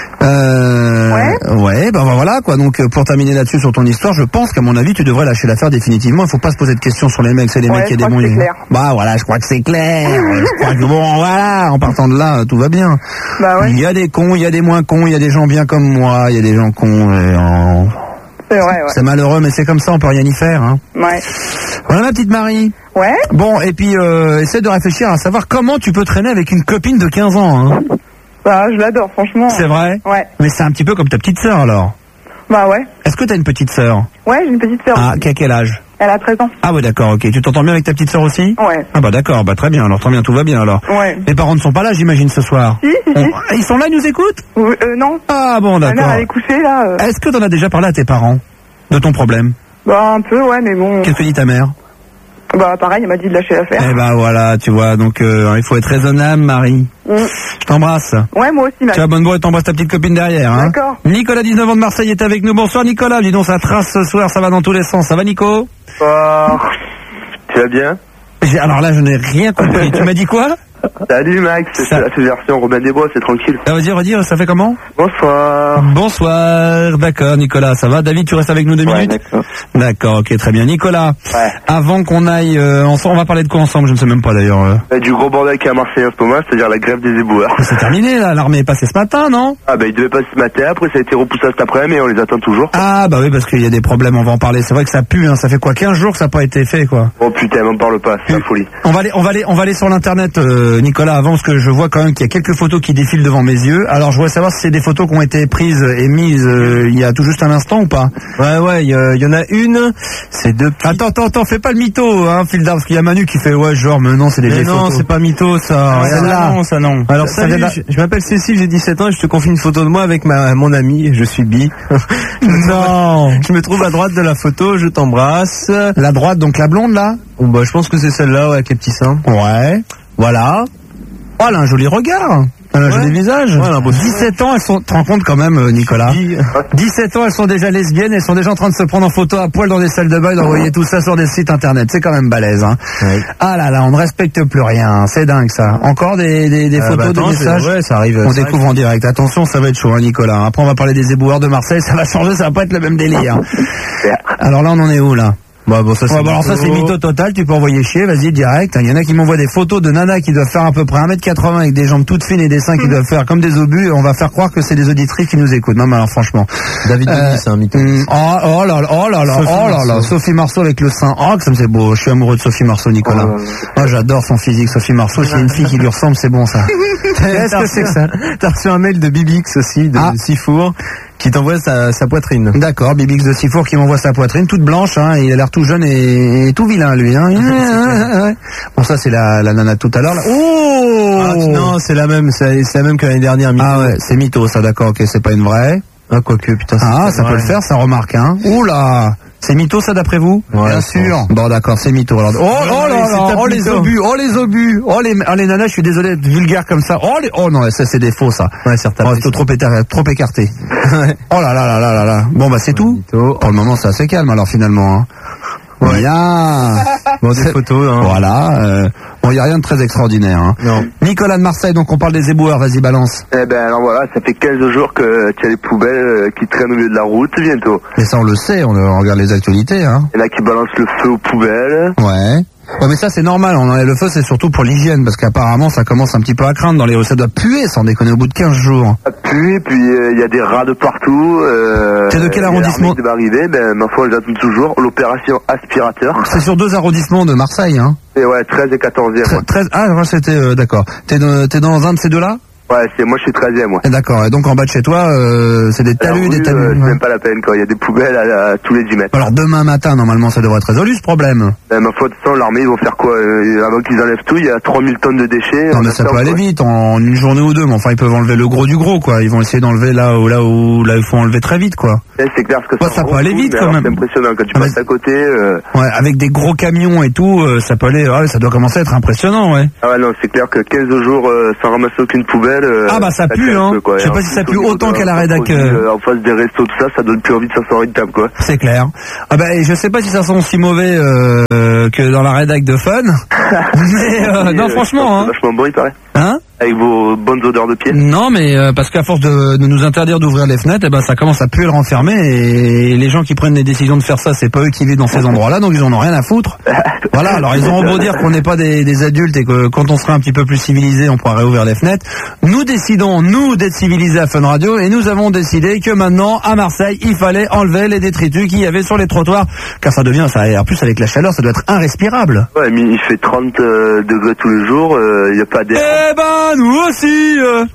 Ouais, ben voilà quoi. Donc pour terminer là-dessus sur ton histoire, je pense qu'à mon avis tu devrais lâcher l'affaire définitivement. Il faut pas se poser de questions sur les mecs, c'est les mecs qui a des bons. Bah voilà, je crois que c'est clair. Je crois que bon voilà, en partant de là, tout va bien. Bah ouais. Il y a des cons, il y a des moins cons, il y a des gens bien comme moi, il y a des gens cons. C'est vrai, ouais. C'est malheureux, mais c'est comme ça, on peut rien y faire. Hein. Ouais. Voilà ma petite Marie. Ouais. Bon, et puis essaie de réfléchir à savoir comment tu peux traîner avec une copine de 15 ans. Hein. Bah, je l'adore, franchement. C'est vrai? Ouais. Mais c'est un petit peu comme ta petite sœur alors. Bah ouais. Est-ce que t'as une petite sœur? Ouais, j'ai une petite sœur. Ah, qui a quel âge? Elle a 13 ans. Ah ouais, d'accord, ok. Tu t'entends bien avec ta petite sœur aussi? Ouais. Ah bah d'accord, bah très bien, alors très bien, tout va bien alors. Ouais. Les parents ne sont pas là, j'imagine, ce soir? Si. Ils sont là, ils nous écoutent? Non. Ah bon, d'accord. Ma mère, elle est couchée, là. Est-ce que t'en as déjà parlé à tes parents? De ton problème? Bah, un peu, ouais, mais bon... Qu'est-ce que dit ta mère? Bah, pareil, elle m'a dit de lâcher l'affaire. Eh bah voilà, tu vois, donc il faut être raisonnable, Marie. Je t'embrasse. Ouais, moi aussi, Max. Tiens, bonne bourre et t'embrasse ta petite copine derrière. Hein. D'accord. Nicolas, 19 ans de Marseille, est avec nous. Bonsoir Nicolas, dis donc ça trace ce soir, ça va dans tous les sens. Ça va Nico? Tu vas bien? Alors là, je n'ai rien compris. Tu m'as dit quoi? Salut Max, c'est la version Robin des Bois, c'est tranquille. Ah, vas-y, redire, ça fait comment? Bonsoir. Bonsoir, d'accord Nicolas, ça va? David, tu restes avec nous 2 minutes? D'accord. D'accord, ok, très bien. Nicolas, avant qu'on aille ensemble, on va parler de quoi ensemble? Je ne sais même pas d'ailleurs. Du gros bordel qu'il y a à Marseille en ce moment, c'est-à-dire la grève des éboueurs. C'est terminé là, l'armée est passée ce matin, non? Ah bah il devait passer ce matin, après ça a été repoussé cet après-midi, mais on les attend toujours. Ah bah oui, parce qu'il y a des problèmes, on va en parler. C'est vrai que ça pue, hein. Ça fait quoi, 15 jours que ça n'a pas été fait, quoi. Oh putain, m'en parle pas, c'est la folie. On va aller sur l'internet, Nicolas, avant, parce que je vois quand même qu'il y a quelques photos qui défilent devant mes yeux. Alors je voudrais savoir si c'est des photos qui ont été prises et mises il y a tout juste un instant ou pas? Ouais, il y en a une, c'est deux petites... Attends, fais pas le mytho, hein, Phil Dard, parce qu'il y a Manu qui fait, ouais, genre, mais non, c'est des vieilles photos. Non, c'est pas mytho, ça. Celle-là. Non, ça non. Alors, salut, je m'appelle Cécile, j'ai 17 ans et je te confie une photo de moi avec mon ami, je suis bi. Non. Je me trouve à droite de la photo, je t'embrasse. La droite, donc la blonde, là? Bon, bah, je pense que c'est celle-là, ouais, avec les petits seins. Ouais. Voilà. Oh, elle a un joli regard. Elle a un joli visage. Ouais, 17 ans, elles sont, tu te rends compte quand même, Nicolas? 17 ans, elles sont déjà lesbiennes, elles sont déjà en train de se prendre en photo à poil dans des salles de bain et d'envoyer tout ça sur des sites internet. C'est quand même balèze, hein. Ouais. Ah là là, on ne respecte plus rien. C'est dingue, ça. Encore des photos, des messages. Ouais, ça arrive. On découvre en direct. Attention, ça va être chaud, hein, Nicolas. Après, on va parler des éboueurs de Marseille. Ça va changer, ça va pas être le même délire. Alors là, on en est où, là? Bah bon, ça c'est alors ça c'est mytho total, tu peux envoyer chier, vas-y direct. Il y en a qui m'envoient des photos de nanas qui doivent faire à peu près 1m80 avec des jambes toutes fines et des seins qui doivent faire comme des obus, et on va faire croire que c'est des auditrices qui nous écoutent. Non mais alors franchement. David Denis, c'est un mytho. Oh là là, Sophie Marceau avec le sein. Oh que ça me c'est beau, je suis amoureux de Sophie Marceau, Nicolas. Oh j'adore son physique, Sophie Marceau, s'il y a une fille qui lui ressemble, c'est bon ça. Qu'est-ce que c'est que ça? T'as reçu un mail de Bibix aussi, de Sifour, qui t'envoie sa poitrine. D'accord, Bibix de Sifour qui m'envoie sa poitrine toute blanche, hein, il a l'air tout jeune et tout vilain lui. Hein. Bon ça c'est la nana de tout à l'heure. Oh non, c'est la même que l'année dernière. Mytho. Ah ouais, c'est mytho ça, d'accord, ok, c'est pas une vraie. Ah quoique, putain. Ah ça peut le faire, ça remarque, hein. Oula. C'est mytho ça d'après vous? Ouais, bien sûr. Bon d'accord, c'est mytho. Alors, les obus, les nanas, je suis désolé d'être vulgaire comme ça. Oh non, ça c'est des faux ça. Ouais, certainement. C'est trop écarté. Oh là là. Bon bah c'est tout. Pour le moment c'est assez calme alors finalement. Hein. Bien. Bon, des photos. Hein. Voilà. Bon, il n'y a rien de très extraordinaire. Hein. Non. Nicolas de Marseille, donc on parle des éboueurs, vas-y balance. Eh ben alors voilà, ça fait 15 jours que tu as les poubelles qui traînent au milieu de la route bientôt. Mais ça on le sait, on regarde les actualités. Hein. Il y en a qui balancent le feu aux poubelles. Ouais. Ouais, mais ça c'est normal, le feu c'est surtout pour l'hygiène, parce qu'apparemment ça commence un petit peu à craindre dans les rues, ça doit puer sans déconner au bout de 15 jours. Ça pue, puis il y a des rats de partout. C'est de quel arrondissement? De arriver, ben ma foi, j'attends toujours l'opération aspirateur. C'est sur 2 arrondissements de Marseille, hein. Et ouais, 13 et 14e. 13, ah, moi c'était, d'accord. T'es dans un de ces deux-là? Ouais, moi je suis 13e, moi. D'accord, et donc en bas de chez toi, c'est des talus, des talus. C'est même pas la peine, quoi. Il y a des poubelles à tous les 10 mètres. Alors demain matin, normalement, ça devrait être résolu ce problème. Ben, ma foi, de toute façon, l'armée, ils vont faire quoi? Avant qu'ils enlèvent tout, il y a 3000 tonnes de déchets. Non, mais ça peut aller vite, en une journée ou deux, mais enfin, ils peuvent enlever le gros du gros, quoi. Ils vont essayer d'enlever là où il faut enlever très vite, quoi. C'est clair, parce que ça peut aller vite, quand même. C'est impressionnant, quand tu passes à côté. Ouais, avec des gros camions et tout, ça peut aller, ça doit commencer à être impressionnant, ouais. Ah ouais, non, c'est clair que 15 jours sans ramasser aucune poubelle. Ah bah ça pue, hein. Je sais pas si ça pue autant qu'à la rédac. En face des restos, tout ça donne plus envie de s'asseoir une table, quoi. C'est clair. Ah bah, je sais pas si ça sent si mauvais que dans la rédac de Fun. Mais non, franchement, hein. Vachement bon, il paraît. Hein? Avec vos bonnes odeurs de pied. Non, mais parce qu'à force de nous interdire d'ouvrir les fenêtres, ça commence à puer le renfermer, et les gens qui prennent les décisions de faire ça, c'est pas eux qui vivent dans ces endroits-là, donc ils en ont rien à foutre. Voilà, alors ils ont beau dire qu'on n'est pas des adultes et que quand on sera un petit peu plus civilisé, on pourra réouvrir les fenêtres. Nous décidons, nous, d'être civilisés à Fun Radio, et nous avons décidé que maintenant, à Marseille, il fallait enlever les détritus qu'il y avait sur les trottoirs, car ça devient, en plus avec la chaleur, ça doit être irrespirable. Ouais, mais il fait 30 degrés tous les jours, il n'y a pas d'air. Eh ben, nous aussi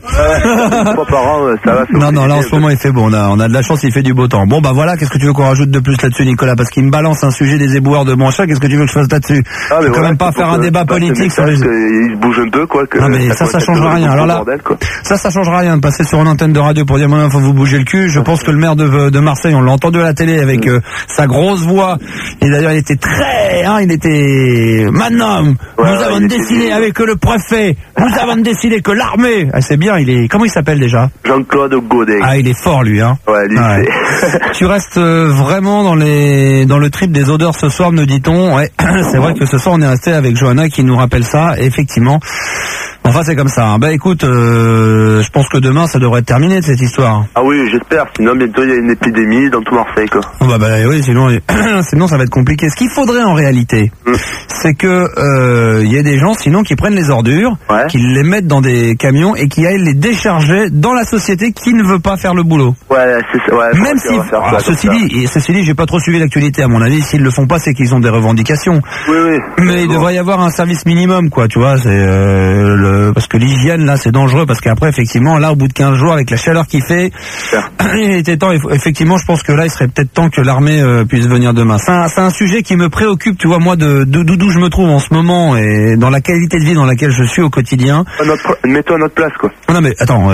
une fois par an, ça va. Non, là en ce moment il fait bon, on a de la chance, il fait du beau temps. Bon bah voilà, qu'est-ce que tu veux qu'on rajoute de plus là-dessus, Nicolas? Parce qu'il me balance un sujet des éboueurs de Montchat, qu'est-ce que tu veux que je fasse là-dessus? Je peux quand même pas faire un débat politique sur les... Il bouge un peu, quoi. Non mais ça changera rien. Alors là, ça changera rien de passer sur une antenne de radio pour dire maintenant faut vous bouger le cul. Je pense que le maire de Marseille, on l'a entendu à la télé avec sa grosse voix, et d'ailleurs il était très, maintenant, nous avons décidé avec le préfet, nous avons décidé que l'armée, c'est bien, comment il s'appelle déjà? Jean-Claude Godet. Ah, il est fort lui, hein. Ouais, lui, Tu restes vraiment dans le trip des odeurs ce soir, nous dit-on. Ouais, c'est vrai que ce soir on est resté avec Johanna qui nous rappelle ça, effectivement. Enfin, c'est comme ça. Hein. Bah écoute, je pense que demain ça devrait être terminé cette histoire. Ah oui, j'espère. Sinon bientôt il y a une épidémie dans tout Marseille, quoi. Bah oui, sinon ça va être compliqué. Ce qu'il faudrait en réalité, c'est que y ait des gens sinon qui prennent les ordures, qui les mettent dans des camions et qui aillent les décharger dans la société qui ne veut pas faire le boulot. Ouais, c'est ça. Ouais, même si, ceci dit, j'ai pas trop suivi l'actualité. À mon avis, s'ils le font pas, c'est qu'ils ont des revendications. Oui. Mais il devrait y avoir un service minimum, quoi. Tu vois, c'est parce que l'hygiène là, c'est dangereux parce qu'après, effectivement, là, au bout de 15 jours, avec la chaleur qu'il fait, il était temps. Effectivement, je pense que là, il serait peut-être temps que l'armée puisse venir demain. C'est un sujet qui me préoccupe, tu vois, moi, d'où je me trouve en ce moment et dans la qualité de vie dans laquelle je suis au quotidien. Mets-toi à notre place, quoi. Non mais attends,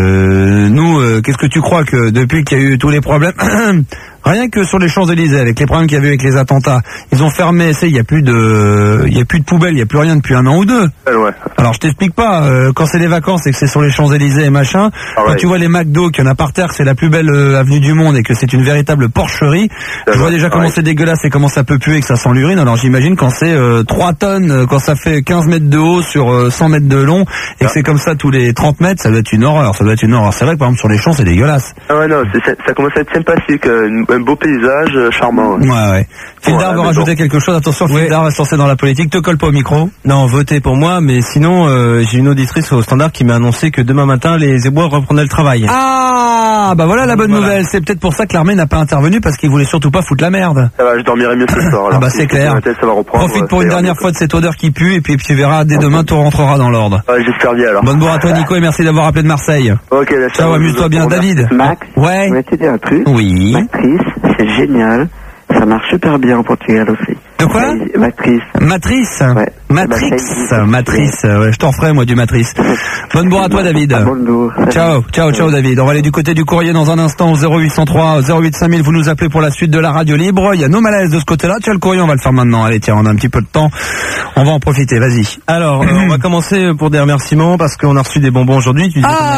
nous, qu'est-ce que tu crois que depuis qu'il y a eu tous les problèmes, rien que sur les Champs-Élysées, avec les problèmes qu'il y avait avec les attentats, ils ont fermé, il y a plus de poubelles, il y a plus rien depuis 1 an ou 2. Ouais. Alors je t'explique pas, quand c'est les vacances et que c'est sur les Champs-Élysées et machin, quand tu vois les McDo qu'il y en a par terre, que c'est la plus belle avenue du monde et que c'est une véritable porcherie, je vois déjà comment c'est dégueulasse et comment ça peut puer et que ça sent l'urine. Alors j'imagine quand c'est 3 tonnes, quand ça fait 15 mètres de haut sur 100 mètres de long et que c'est comme ça tous les 30 mètres, ça doit être une horreur. C'est vrai que par exemple sur les champs c'est dégueulasse. Ah ouais, non, ça commence à être sympathique, un beau paysage charmant. Ouais. Fildar veut rajouter quelque chose. Attention, Fildar va se lancer dans la politique. Te colle pas au micro. Non, votez pour moi, mais sinon, j'ai une auditrice au standard qui m'a annoncé que demain matin, les éboueurs reprendraient le travail. Ah, bah voilà la bonne nouvelle. C'est peut-être pour ça que l'armée n'a pas intervenu, parce qu'il voulait surtout pas foutre la merde. Ça va, je dormirai mieux ce soir. Ah bah c'est clair. Ça va reprendre, profite pour une dernière fois de cette odeur qui pue, et puis tu verras, dès demain, tout rentrera dans l'ordre. Ouais, j'espère bien alors. Bonne bourre à toi, Nico, et merci d'avoir appelé de Marseille. Ok, ciao, amuse-toi bien. David. Max, ouais. je vais te dire un truc. Oui. Matrice, c'est génial. Ça marche super bien en Portugal aussi. De quoi? Matrice. Matrice? Ouais. Matrix, ouais, je t'en ferai moi du Matrice. Bonne bourre à toi David. Ciao David. On va aller du côté du courrier dans un instant au 0803 08 5000. Vous nous appelez pour la suite de la radio libre. Il y a nos malaises de ce côté-là. Tiens, le courrier, on va le faire maintenant. Allez, tiens, on a un petit peu de temps. On va en profiter. Vas-y. Alors, on va commencer pour des remerciements parce qu'on a reçu des bonbons aujourd'hui.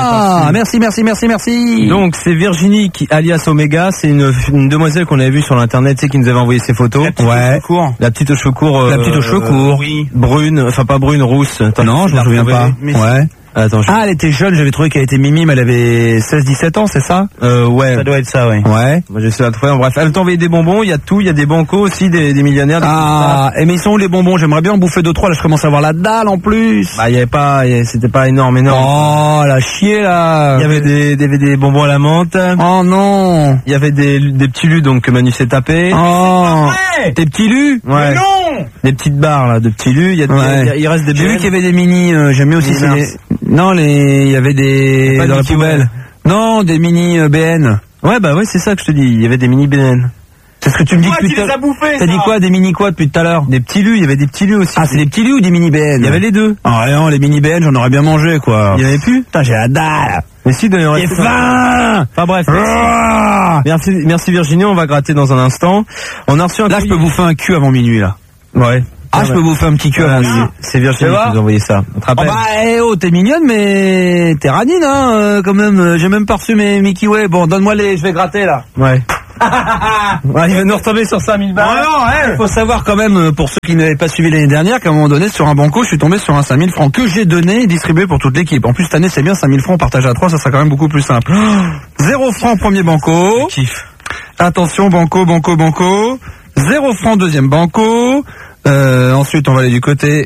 Merci. Donc, c'est Virginie alias Omega. C'est une demoiselle qu'on avait vue sur l'internet, tu sais, qui nous avait envoyé ses photos. La petite aux cheveux courts. Oui. Brune, enfin pas brune, rousse. Non, je me souviens pas. Ouais. Attends, elle était jeune, j'avais trouvé qu'elle était mimi, mais elle avait 16-17 ans, c'est ça? Ouais. Ça doit être ça, ouais. Ouais. Moi, j'essaie de trouver. Bref, elle t'a envoyé des bonbons, il y a tout, il y a des bancos aussi, des millionnaires. Mais ils sont où les bonbons? J'aimerais bien en bouffer 2-3, là je commence à avoir la dalle en plus. Bah, il y avait pas, c'était pas énorme. Oh, la chier, là. Il y avait des bonbons à la menthe. Oh non. Il y avait des petits lus, donc, que Manu s'est tapé. Oh. Des petits lus? Ouais. Mais non! Des petites barres, là, de petits lus. Il reste des J'ai vu qu'il y avait des mini, j'aime bien aussi il y avait des dans la poubelle. Non, des mini BN. Ouais, bah ouais, c'est ça que je te dis. Il y avait des mini BN. C'est ce que tu me dis depuis tout à l'heure. T'as dit quoi, des mini quoi depuis tout à l'heure? Des petits lus, il y avait des petits lus aussi. Ah, c'est des petits lus ou des mini BN? Il y avait les deux. Ah non, les mini BN, j'en aurais bien mangé, quoi. Il y en avait plus? Putain, j'ai la dalle. Mais si, il y en reste. J'ai faim. Enfin bref. Merci Virginie, on va gratter dans un instant. On a reçu Là, je peux bouffer un cul avant minuit, là. Ouais. Je peux bouffer un petit cul avant minuit. C'est Virginie qui nous a envoyé ça. T'es mignonne, mais t'es ranine, hein, quand même. J'ai même pas reçu mes Mickey Way. Bon, donne-moi je vais gratter, là. Ouais. Il va nous retomber sur 5000 balles. Il faut savoir quand même, pour ceux qui n'avaient pas suivi l'année dernière, qu'à un moment donné, sur un banco, je suis tombé sur un 5000 francs que j'ai donné et distribué pour toute l'équipe. En plus, cette année, c'est bien, 5000 francs partagé à 3, ça sera quand même beaucoup plus simple. 0 francs premier banco. Kiff. Attention, banco. 0 francs deuxième banco. Ensuite, on va aller du côté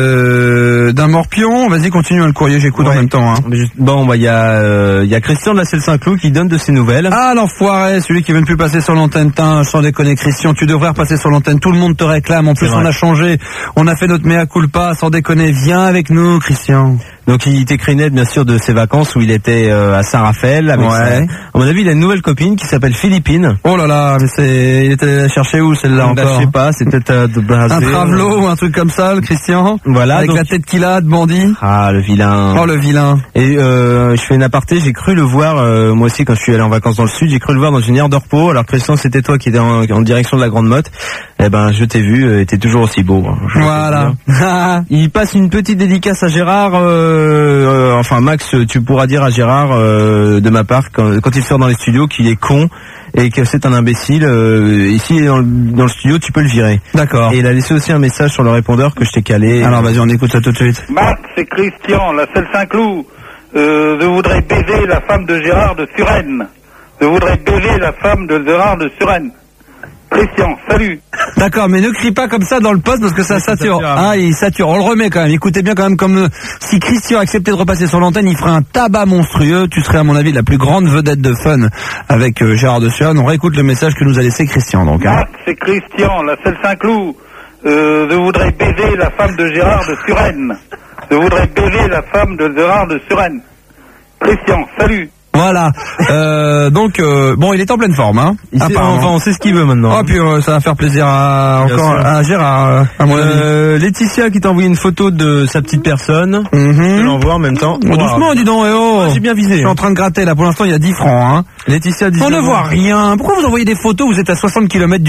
d'un morpion. Vas-y, continue le courrier, j'écoute en même temps. Hein. Bon, bah il y a Christian de la Selle Saint-Cloud qui donne de ses nouvelles. Ah, l'enfoiré, celui qui veut même plus passer sur l'antenne. Sans déconner, Christian, tu devrais repasser sur l'antenne. Tout le monde te réclame. En plus, on a changé. On a fait notre mea culpa. Sans déconner, viens avec nous, Christian. Donc il t'écrit net bien sûr de ses vacances où il était à Saint-Raphaël avec à mon avis il a une nouvelle copine qui s'appelle Philippine. Oh là là, mais il était cherché où celle-là encore? Je sais pas, c'est peut-être un travelo ou un truc comme ça, le Christian. Voilà, avec la tête qu'il a de bandit. Ah, le vilain. Oh, le vilain. Et je fais une aparté, j'ai cru le voir moi aussi quand je suis allé en vacances dans le sud, j'ai cru le voir dans une aire de repos. Alors Christian, c'était toi qui étais en direction de la Grande Motte. Eh ben je t'ai vu, t'es toujours aussi beau. Voilà. Il passe une petite dédicace à Gérard. Enfin Max, tu pourras dire à Gérard de ma part quand il sort dans les studios qu'il est con et que c'est un imbécile. Ici dans le studio, tu peux le virer. D'accord. Et il a laissé aussi un message sur le répondeur que je t'ai calé. Alors vas-y, on écoute ça tout de suite. Max, c'est Christian, la Selle Saint-Cloud. Je voudrais baiser la femme de Gérard de Suresnes. Je voudrais baiser la femme de Gérard de Suresnes. Christian, salut. D'accord, mais ne crie pas comme ça dans le poste parce que ça sature. Ah, il sature. On le remet quand même. Écoutez bien quand même, comme si Christian acceptait de repasser sur l'antenne, il ferait un tabac monstrueux. Tu serais à mon avis la plus grande vedette de fun avec Gérard de Suresnes. On réécoute le message que nous a laissé Christian. Donc. Max, c'est Christian, la Selle Saint-Cloud. Je voudrais baiser la femme de Gérard de Suresnes. Je voudrais baiser la femme de Gérard de Suresnes. Christian, salut. Voilà. Donc bon, il est en pleine forme, hein. On sait ce qu'il veut maintenant. Oh, puis ça va faire plaisir à Gérard, à mon avis. Laetitia qui t'a envoyé une photo de sa petite personne. Je l'envoie en même temps. Oh, doucement, dis donc. J'ai bien visé. Je suis en train de gratter là. Pour l'instant, il y a 10 francs. Hein. Laetitia, on ne voit rien. Pourquoi vous envoyez des photos? Vous êtes à 60 km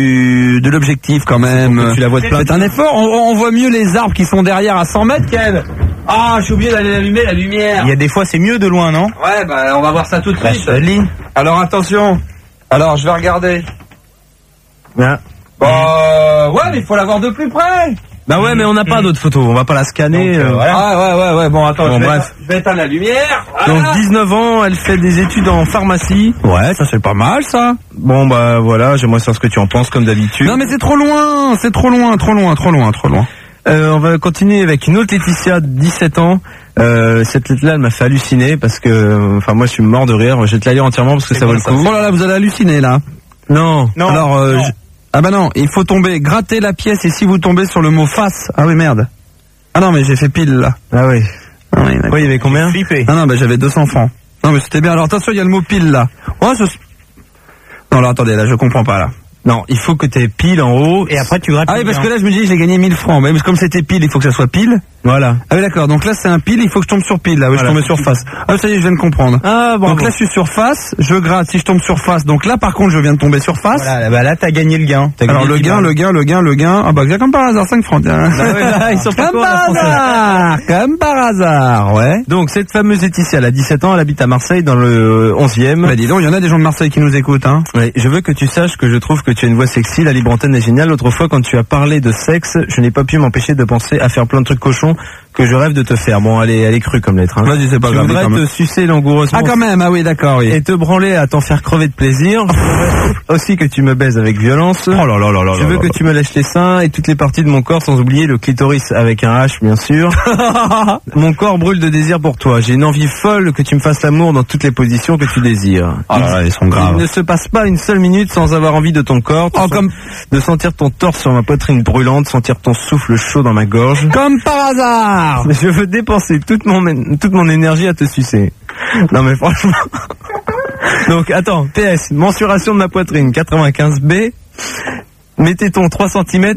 de l'objectif quand même. Tu la vois de plein. C'est un effort. On voit mieux les arbres qui sont derrière à 100 mètres, Ken. Ah, j'ai oublié d'aller allumer la lumière. Il y a des fois, c'est mieux de loin, non? Ouais, bah on va voir ça tout de suite. Alors attention. Alors je vais regarder. Ouais. Ouais, mais il faut la voir de plus près. Bah ouais, mais on n'a pas d'autres photos, on va pas la scanner. Donc, voilà. Ah ouais. Bon, attends, je vais éteindre la lumière. Voilà. Donc 19 ans, elle fait des études en pharmacie. Ouais, ça c'est pas mal ça. Bon bah voilà, j'aimerais savoir ce que tu en penses comme d'habitude. Non mais c'est trop loin. On va continuer avec une autre Laetitia de 17 ans. Cette lettre-là, elle m'a fait halluciner parce que, enfin, moi, je suis mort de rire. Je vais te la lire entièrement parce que ça vaut le coup. Oh là là, vous allez halluciner là. Non. Alors, ah bah non, il faut gratter la pièce et si vous tombez sur le mot face. Ah oui, merde. Ah non, mais j'ai fait pile là. Ah oui. Ah, oui, il y avait combien? Non, bah j'avais 200 francs. Non, mais c'était bien. Alors attention, il y a le mot pile là. Oh, non, alors attendez, là, je comprends pas là. Non, il faut que tu aies pile en haut. Et après, tu grattes. Ah oui, parce que là, je me dis, j'ai gagné 1000 francs. Mais comme c'était pile, il faut que ça soit pile. Voilà. Ah oui, d'accord. Donc là, c'est un pile, il faut que je tombe sur pile. Là, oui, voilà. Je tombe sur face. Ah, ça y est, je viens de comprendre. Ah, bon. Donc là, je suis sur face, je gratte. Si je tombe sur face, donc là, par contre, je viens de tomber sur face. Voilà, bah là, t'as gagné le gain. Alors, le gain. Ah bah, comme par hasard, 5 francs. Bah ouais, là, ils sont pas comme par hasard. Comme par hasard, ouais. Donc, cette fameuse Laetitia, elle a 17 ans, elle habite à Marseille, dans le 11e. Bah, dis donc, il y en a des gens de Marseille qui nous écoutent, hein. Ouais, je veux que tu saches que je trouve que tu as une voix sexy, la libre antenne est géniale. L'autre fois, quand tu as parlé de sexe, je n'ai pas pu m'empêcher de penser à faire plein de trucs cochons que je rêve de te faire. Bon, elle est crue comme lettre, hein. Vas-y, c'est pas grave. Je voudrais te sucer langoureusement. Ah, quand même, ah oui, d'accord, oui. Et te branler à t'en faire crever de plaisir. Aussi que tu me baises avec violence. Oh là là là là. Je veux que tu me lèches les seins et toutes les parties de mon corps, sans oublier le clitoris avec un H, bien sûr. Mon corps brûle de désir pour toi. J'ai une envie folle que tu me fasses l'amour dans toutes les positions que tu désires. Oh là là, ils sont graves. Il ne se passe pas une seule minute sans avoir envie de ton corps. Oh, comme de sentir ton torse sur ma poitrine brûlante, sentir ton souffle chaud dans ma gorge. Comme par hasard. Je veux dépenser toute mon énergie à te sucer. Non mais franchement. Donc attends, PS, mensuration de ma poitrine, 95B. Mettez ton 3 cm.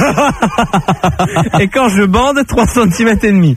Et quand je bande, 3 cm et demi.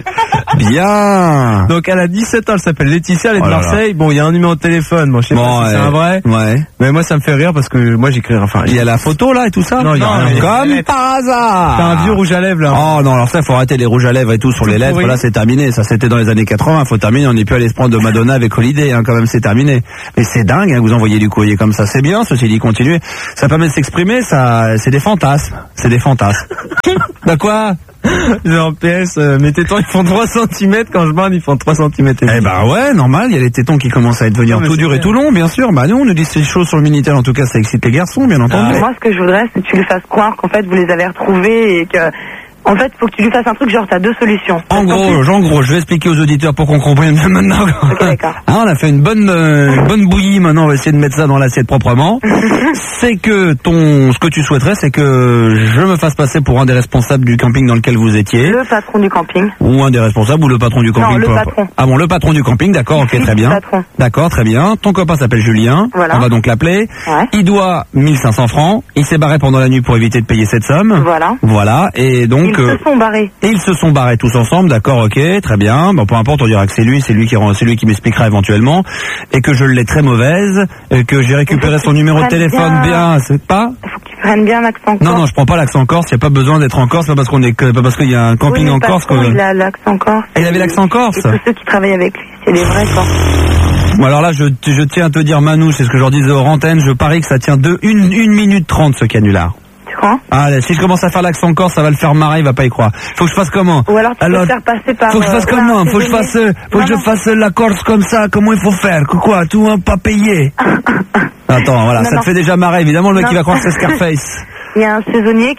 Bien. Donc elle a 17 ans, elle s'appelle Laetitia, elle est de Marseille. Bon, il y a un numéro de téléphone, bon, je sais pas si c'est un vrai. Ouais. Mais moi ça me fait rire parce que moi j'écris, enfin. Il y a la photo là et tout ça. Non, il y a rien. Comme par hasard. T'as un vieux rouge à lèvres là. Oh non, alors ça faut arrêter les rouges à lèvres et tout sur les lèvres. Là c'est terminé. Ça c'était dans les années 80. Faut terminer. On n'est plus allé se prendre de Madonna avec Holiday, hein, quand même c'est terminé. Mais c'est dingue, hein, vous envoyez du courrier comme ça, c'est bien. Ceci dit, continuez. Ça permet de s'exprimer. Ça, c'est des fantasmes. C'est des fantasmes. Bah quoi? Genre PS, mes tétons ils font 3 cm, quand je bande ils font 3 cm. Eh bah ouais, normal, il y a les tétons qui commencent à devenir tout durs et tout longs, bien sûr. Bah nous on nous dit ces choses sur le Minitel, en tout cas ça excite les garçons, bien entendu. Moi ce que je voudrais c'est que tu lui fasses croire qu'en fait vous les avez retrouvés et que... En fait, faut que tu lui fasses un truc, genre, t'as 2 solutions. En gros, je vais expliquer aux auditeurs pour qu'on comprenne bien maintenant. Ok, d'accord. Hein, on a fait une bonne bouillie, maintenant on va essayer de mettre ça dans l'assiette proprement. C'est que ce que tu souhaiterais, c'est que je me fasse passer pour un des responsables du camping dans lequel vous étiez. Le patron du camping. Ou un des responsables, ou le patron du camping. Non, le patron. Ah bon, le patron du camping, d'accord, ok, très bien. Le patron. D'accord, très bien. Ton copain s'appelle Julien. Voilà. On va donc l'appeler. Ouais. Il doit 1500 francs. Il s'est barré pendant la nuit pour éviter de payer cette somme. Voilà. Voilà, et donc... Ils se sont barrés. Et ils se sont barrés tous ensemble, d'accord, ok, très bien. Bon, peu importe, on dira que c'est lui qui m'expliquera éventuellement, et que je l'ai très mauvaise, et que j'ai récupéré son numéro de téléphone bien, c'est pas. Il faut que tu prennes bien l'accent corse. Non, je prends pas l'accent corse. Il y a pas besoin d'être en Corse, pas parce qu'il y a un camping en Corse. Il a l'accent corse. Il avait l'accent corse. Et tous ceux qui travaillent avec lui, c'est des vrais Corses. Bon alors là, je tiens à te dire, Manu, c'est ce que je leur disais hors antenne, je parie que ça tient 1 minute 30 ce canular. Ah, si je commence à faire l'accent corse, ça va le faire marrer, il va pas y croire. Faut que je fasse comment? Ou alors tu peux faire passer par... Faut que je fasse comment? Faut que je fasse la Corse comme ça, comment il faut faire? Quoi? Tout pas payé? Attends, voilà, ça te fait déjà marrer, évidemment, le mec qui va croire que c'est Scarface. Il y a un saisonnier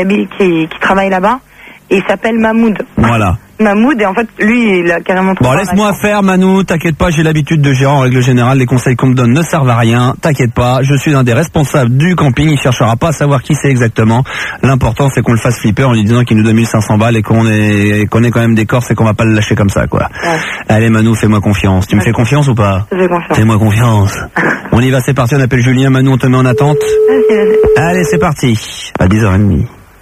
qui travaille là-bas, et il s'appelle Mahmoud. Voilà. Mahmoud, et en fait, lui, il a carrément... Bon, laisse-moi faire, Manu, t'inquiète pas, j'ai l'habitude de gérer en règle générale, les conseils qu'on me donne ne servent à rien, t'inquiète pas, je suis un des responsables du camping, il cherchera pas à savoir qui c'est exactement, l'important c'est qu'on le fasse flipper en lui disant qu'il nous donne 1500 balles et qu'on est quand même des Corses et qu'on va pas le lâcher comme ça, quoi. Ouais. Allez, Manu, fais-moi confiance. Tu me fais confiance ou pas? Je fais confiance. Fais-moi confiance. On y va, c'est parti, on appelle Julien, Manu, on te met en attente. Allez, c'est parti. À 10h30.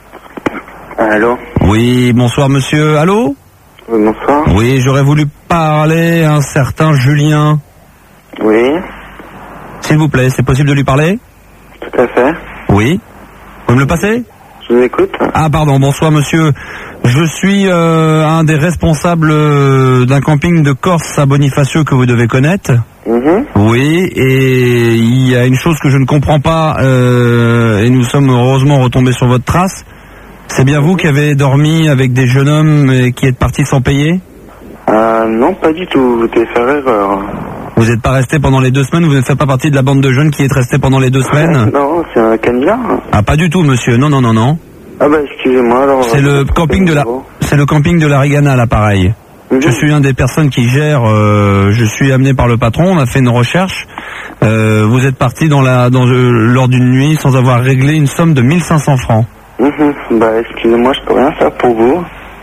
Allô? Oui, bonsoir monsieur, allô? Bonsoir. Oui, j'aurais voulu parler à un certain Julien. Oui. S'il vous plaît, c'est possible de lui parler? Tout à fait. Oui. Vous me le passez? Je vous écoute. Ah pardon, bonsoir monsieur. Je suis un des responsables d'un camping de Corse à Bonifacio que vous devez connaître. Oui, et il y a une chose que je ne comprends pas, et nous sommes heureusement retombés sur votre trace. C'est bien vous qui avez dormi avec des jeunes hommes et qui êtes partis sans payer? Non, pas du tout. Vous devez faire erreur. Vous n'êtes pas resté pendant les 2 semaines? Vous ne faites pas partie de la bande de jeunes qui est restée pendant les 2 semaines? Non, c'est un canular. Ah, pas du tout, monsieur. Non. Ah bah, excusez-moi, alors... C'est le camping de la Rigana, là, pareil. Je suis une des personnes qui gère, je suis amené par le patron, on a fait une recherche. Vous êtes parti lors d'une nuit sans avoir réglé une somme de 1500 francs. Bah, excusez-moi, je peux rien faire pour vous.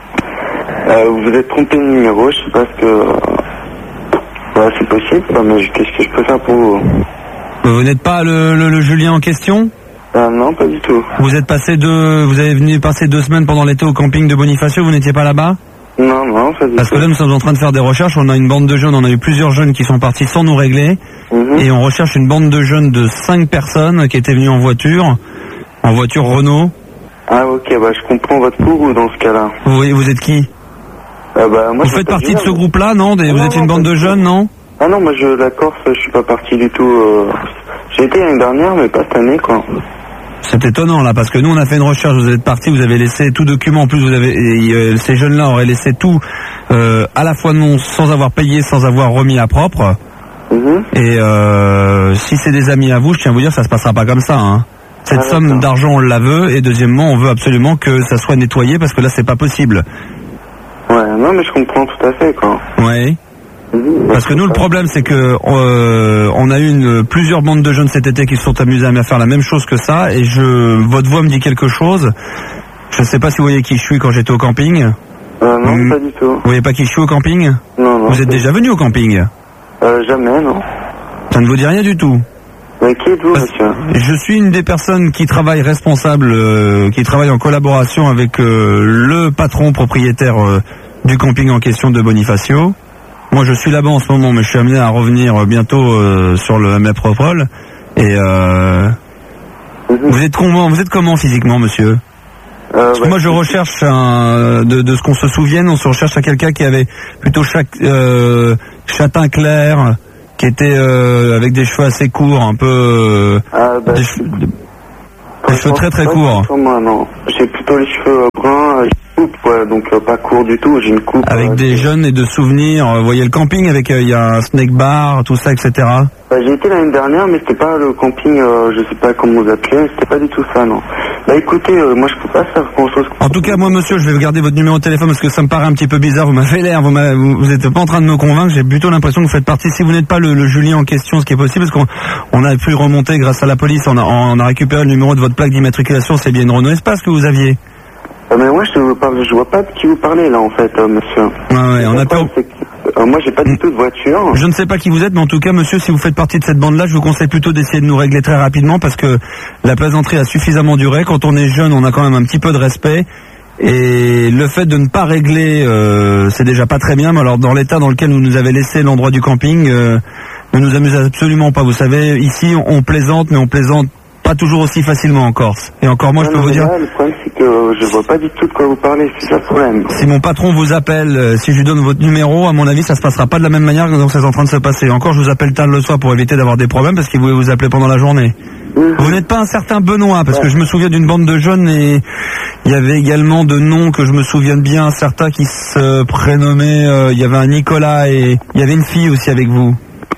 Vous êtes trompé de numéro, je sais pas ce que... Bah, c'est possible, mais qu'est-ce que je peux faire pour vous? Vous n'êtes pas le Julien en question? Non, pas du tout. Vous avez venu passer 2 semaines pendant l'été au camping de Bonifacio, vous n'étiez pas là-bas? Non, pas du tout. Parce que là, nous sommes en train de faire des recherches, on a une bande de jeunes, on a eu plusieurs jeunes qui sont partis sans nous régler, et on recherche une bande de jeunes de 5 personnes qui étaient venues en voiture Renault. Ah ok, je comprends votre courroux dans ce cas-là. Vous êtes qui? Moi, vous faites partie de ce groupe-là, non? Vous êtes une bande de jeunes, non? Ah non, moi la Corse, je suis pas parti du tout. J'ai été l'année dernière, mais pas cette année, quoi. C'est étonnant là, parce que nous on a fait une recherche, vous êtes partis, vous avez laissé tout document, en plus ces jeunes-là auraient laissé tout à la fois non, sans avoir payé, sans avoir remis à propre. Et si c'est des amis à vous, je tiens à vous dire, ça se passera pas comme ça, hein. Cette somme d'argent on la veut, et deuxièmement on veut absolument que ça soit nettoyé, parce que là c'est pas possible. Ouais, non mais je comprends tout à fait, quoi. Ouais. Parce que nous le problème c'est que on a eu plusieurs bandes de jeunes cet été qui se sont amusés à faire la même chose que ça, et votre voix me dit quelque chose. Je sais pas si vous voyez qui je suis quand j'étais au camping. Non, pas du tout. Vous voyez pas qui je suis au camping? Non. Vous êtes déjà venu au camping? Jamais, non. Ça ne vous dit rien du tout? Mais qui êtes-vous, monsieur? Je suis une des personnes qui travaille qui travaille en collaboration avec le patron propriétaire du camping en question de Bonifacio. Moi je suis là-bas en ce moment, mais je suis amené à revenir bientôt sur le métropole. Et vous êtes comment physiquement, monsieur? Parce que moi je recherche de ce qu'on se souvienne, on se recherche à quelqu'un qui avait plutôt châtain clair, qui était avec des cheveux assez courts, un peu des cheveux très très courts. Moi non, j'ai plutôt les cheveux bruns. Donc pas court du tout, j'ai une coupe. Avec des jeunes et de souvenirs, vous voyez le camping avec il y a un snake bar, tout ça, etc. J'ai été l'année dernière, mais c'était pas le camping, je sais pas comment vous appelez, c'était pas du tout ça, non. Écoutez, moi je peux pas faire grand chose. En tout cas, moi monsieur, je vais garder votre numéro de téléphone parce que ça me paraît un petit peu bizarre, vous m'avez l'air, vous êtes pas en train de me convaincre, j'ai plutôt l'impression que vous faites partie, si vous n'êtes pas le Julien en question, ce qui est possible, parce qu'on a pu remonter grâce à la police, on a récupéré le numéro de votre plaque d'immatriculation, c'est bien une Renault Espace que vous aviez. Mais moi je vois pas de qui vous parlez là en fait, monsieur. Ouais, on a peur. Moi j'ai pas du tout de voiture. Je ne sais pas qui vous êtes, mais en tout cas monsieur, si vous faites partie de cette bande-là, je vous conseille plutôt d'essayer de nous régler très rapidement parce que la plaisanterie a suffisamment duré. Quand on est jeune, on a quand même un petit peu de respect. Et le fait de ne pas régler, c'est déjà pas très bien. Mais alors dans l'état dans lequel vous nous avez laissé l'endroit du camping, ne nous amuse absolument pas. Vous savez, ici on plaisante, mais on plaisante pas toujours aussi facilement en Corse. Et encore moi, je peux vous dire... Le problème, c'est que je vois pas du tout de quoi vous parlez, c'est ça le problème. Si mon patron vous appelle, si je lui donne votre numéro, à mon avis, ça se passera pas de la même manière que c'est en train de se passer. Encore, je vous appelle tard le soir pour éviter d'avoir des problèmes, parce qu'il voulait vous appeler pendant la journée. Vous n'êtes pas un certain Benoît, parce que je me souviens d'une bande de jeunes, et il y avait également de noms que je me souviens bien, certains qui se prénommaient, il y avait un Nicolas, et il y avait une fille aussi avec vous.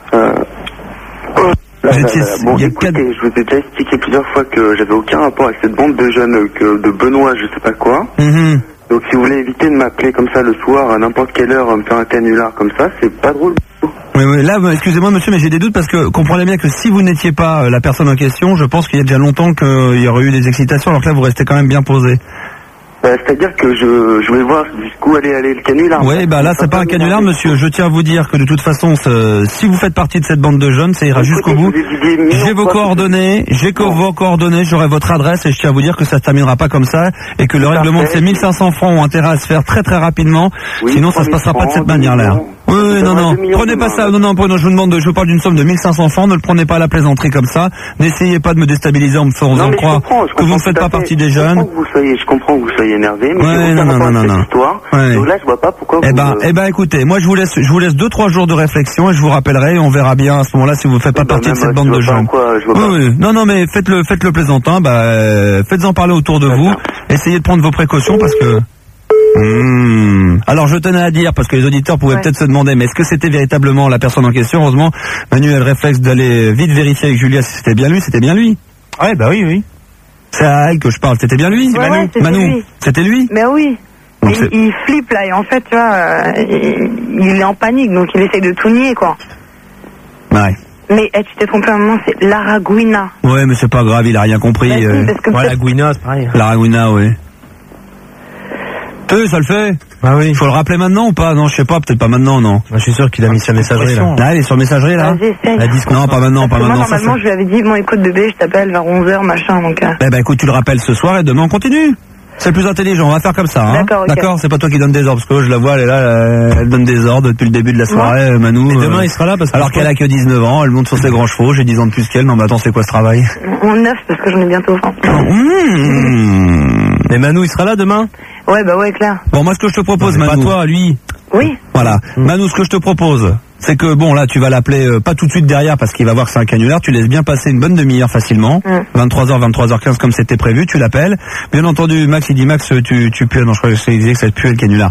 Écoutez, je vous ai déjà expliqué plusieurs fois que j'avais aucun rapport avec cette bande de jeunes, de Benoît, je sais pas quoi. Donc si vous voulez éviter de m'appeler comme ça le soir, à n'importe quelle heure, me faire un canular comme ça, c'est pas drôle. Oui, là, excusez-moi monsieur, mais j'ai des doutes parce que comprenez bien que si vous n'étiez pas la personne en question, je pense qu'il y a déjà longtemps qu'il y aurait eu des excitations, alors que là vous restez quand même bien posé. C'est-à-dire que je vais voir jusqu'où aller le canular. Oui, là c'est pas un canular, monsieur. Je tiens à vous dire que de toute façon, si vous faites partie de cette bande de jeunes, ça ira jusqu'au bout. J'ai vos coordonnées, j'aurai votre adresse et je tiens à vous dire que ça ne terminera pas comme ça et que le règlement de ces 1500 francs ont intérêt à se faire très très rapidement. Sinon, ça se passera pas de cette manière-là. Oui, non, prenez pas ça. Non, je vous parle d'une somme de 1500 francs. Ne le prenez pas à la plaisanterie comme ça. N'essayez pas de me déstabiliser en me faisant croire que vous ne faites pas partie des jeunes. Je comprends que vous soyez énervé, mais non. Histoire. Ouais. Donc là, je vois pas pourquoi. Écoutez, moi je vous laisse 2-3 jours de réflexion et je vous rappellerai et on verra bien à ce moment-là si vous faites pas partie de cette bande de gens. Non, mais faites le plaisantin. Faites-en parler autour de vous. Essayez de prendre vos précautions parce que. Alors je tenais à dire, parce que les auditeurs pouvaient peut-être se demander, mais est-ce que c'était véritablement la personne en question? Heureusement, Manu a le réflexe d'aller vite vérifier avec Julia si c'était bien lui. C'était bien lui. Ouais, oui. C'est à elle que je parle. C'était bien lui. Manu. C'était lui. Ben oui. Il flippe là et en fait, tu vois, il est en panique, donc il essaye de tout nier, quoi. Ouais. Mais tu t'es trompé à un moment, c'est l'Araguina. Ouais, mais c'est pas grave, il a rien compris. L'Araguina, c'est pareil. L'Araguina, oui. Ça le fait. Ah oui. Faut le rappeler maintenant ou pas? Non, je sais pas, peut-être pas maintenant, non. Je suis sûr qu'il a mis sur messagerie là. Là, il est sur messagerie là. Non, pas maintenant, pas maintenant. Moi, normalement, je lui avais dit, bon, écoute bébé, je t'appelle vers 11h, machin, donc. Eh ben, écoute, tu le rappelles ce soir et demain on continue. C'est le plus intelligent, on va faire comme ça. Hein. D'accord, ok. D'accord, c'est pas toi qui donne des ordres, parce que je la vois, elle est là, elle donne des ordres depuis le début de la soirée, Manou. Et demain, il sera là parce que. Alors qu'elle a que 19 ans, elle monte sur ses grands chevaux, j'ai 10 ans de plus qu'elle. Non, mais attends, c'est quoi ce travail? En 9, parce que j'en ai bientôt 20. Et Manou, il sera là demain? Ouais, bah ouais, clair. Bon, moi, ce que je te propose, non, Manou. pas toi, lui. Oui. Voilà. Manou, ce que je te propose, c'est que bon, là, tu vas l'appeler pas tout de suite derrière parce qu'il va voir que c'est un canular. Tu laisses bien passer une bonne demi-heure facilement. 23h, 23h15 comme c'était prévu. Tu l'appelles. Bien entendu, Max, il dit Max, tu pues. Non, je crois que c'est que ça pue le canular.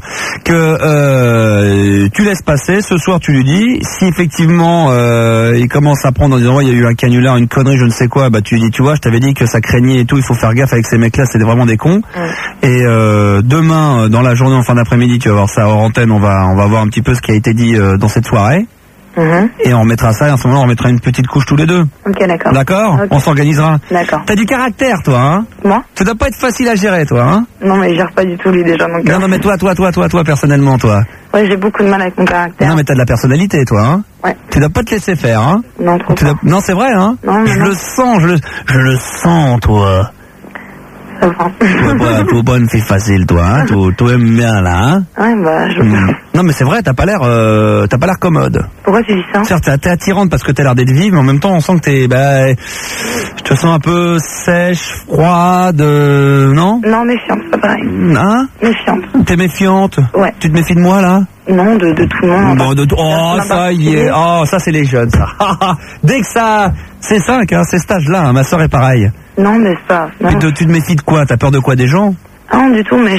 Que tu laisses passer. Ce soir, tu lui dis. Si effectivement il commence à prendre en disant ouais, il y a eu un canular, une connerie, je ne sais quoi. Bah tu lui dis, tu vois, je t'avais dit que ça craignait et tout. Il faut faire gaffe avec ces mecs-là. C'est vraiment des cons. Et demain, dans la journée, en fin d'après-midi, tu vas voir ça hors antenne. On va voir un petit peu ce qui a été dit dans cette soirée. Et on remettra ça, et en ce moment on remettra une petite couche tous les deux. Ok, d'accord. D'accord, okay. On s'organisera. D'accord. T'as du caractère, toi, hein? Moi? Ça doit pas être facile à gérer, toi, hein? Non, mais il gère pas du tout, lui, déjà, donc... Non, mais toi, personnellement, toi. Ouais, j'ai beaucoup de mal avec mon caractère. Non, mais t'as de la personnalité, toi, hein? Ouais. Tu dois pas te laisser faire, hein? Non, trop pas. Non, c'est vrai, hein? Non, je le sens, je le sens, toi. Ça va. Toi, pas une fille facile, toi, hein? Tu aimes bien, là, hein? Ouais, bah, je... Non, mais c'est vrai, t'as pas l'air commode. Pourquoi tu dis ça? Certes, t'es attirante parce que t'as l'air d'être vive, mais en même temps, on sent que je te sens un peu sèche, froide, non? Non, méfiante, c'est pas pareil. Hein? Méfiante. T'es méfiante? Ouais. Tu te méfies de moi, là? Non, de tout le monde. Bon, oh, ça y est. Oh, ça, c'est les jeunes, ça. Dès que ça, c'est 5, hein, c'est cet âge-là, hein, ma soeur est pareille. Non, mais ça. Non. Tu te méfies de quoi? T'as peur de quoi, des gens? Non, du tout, mais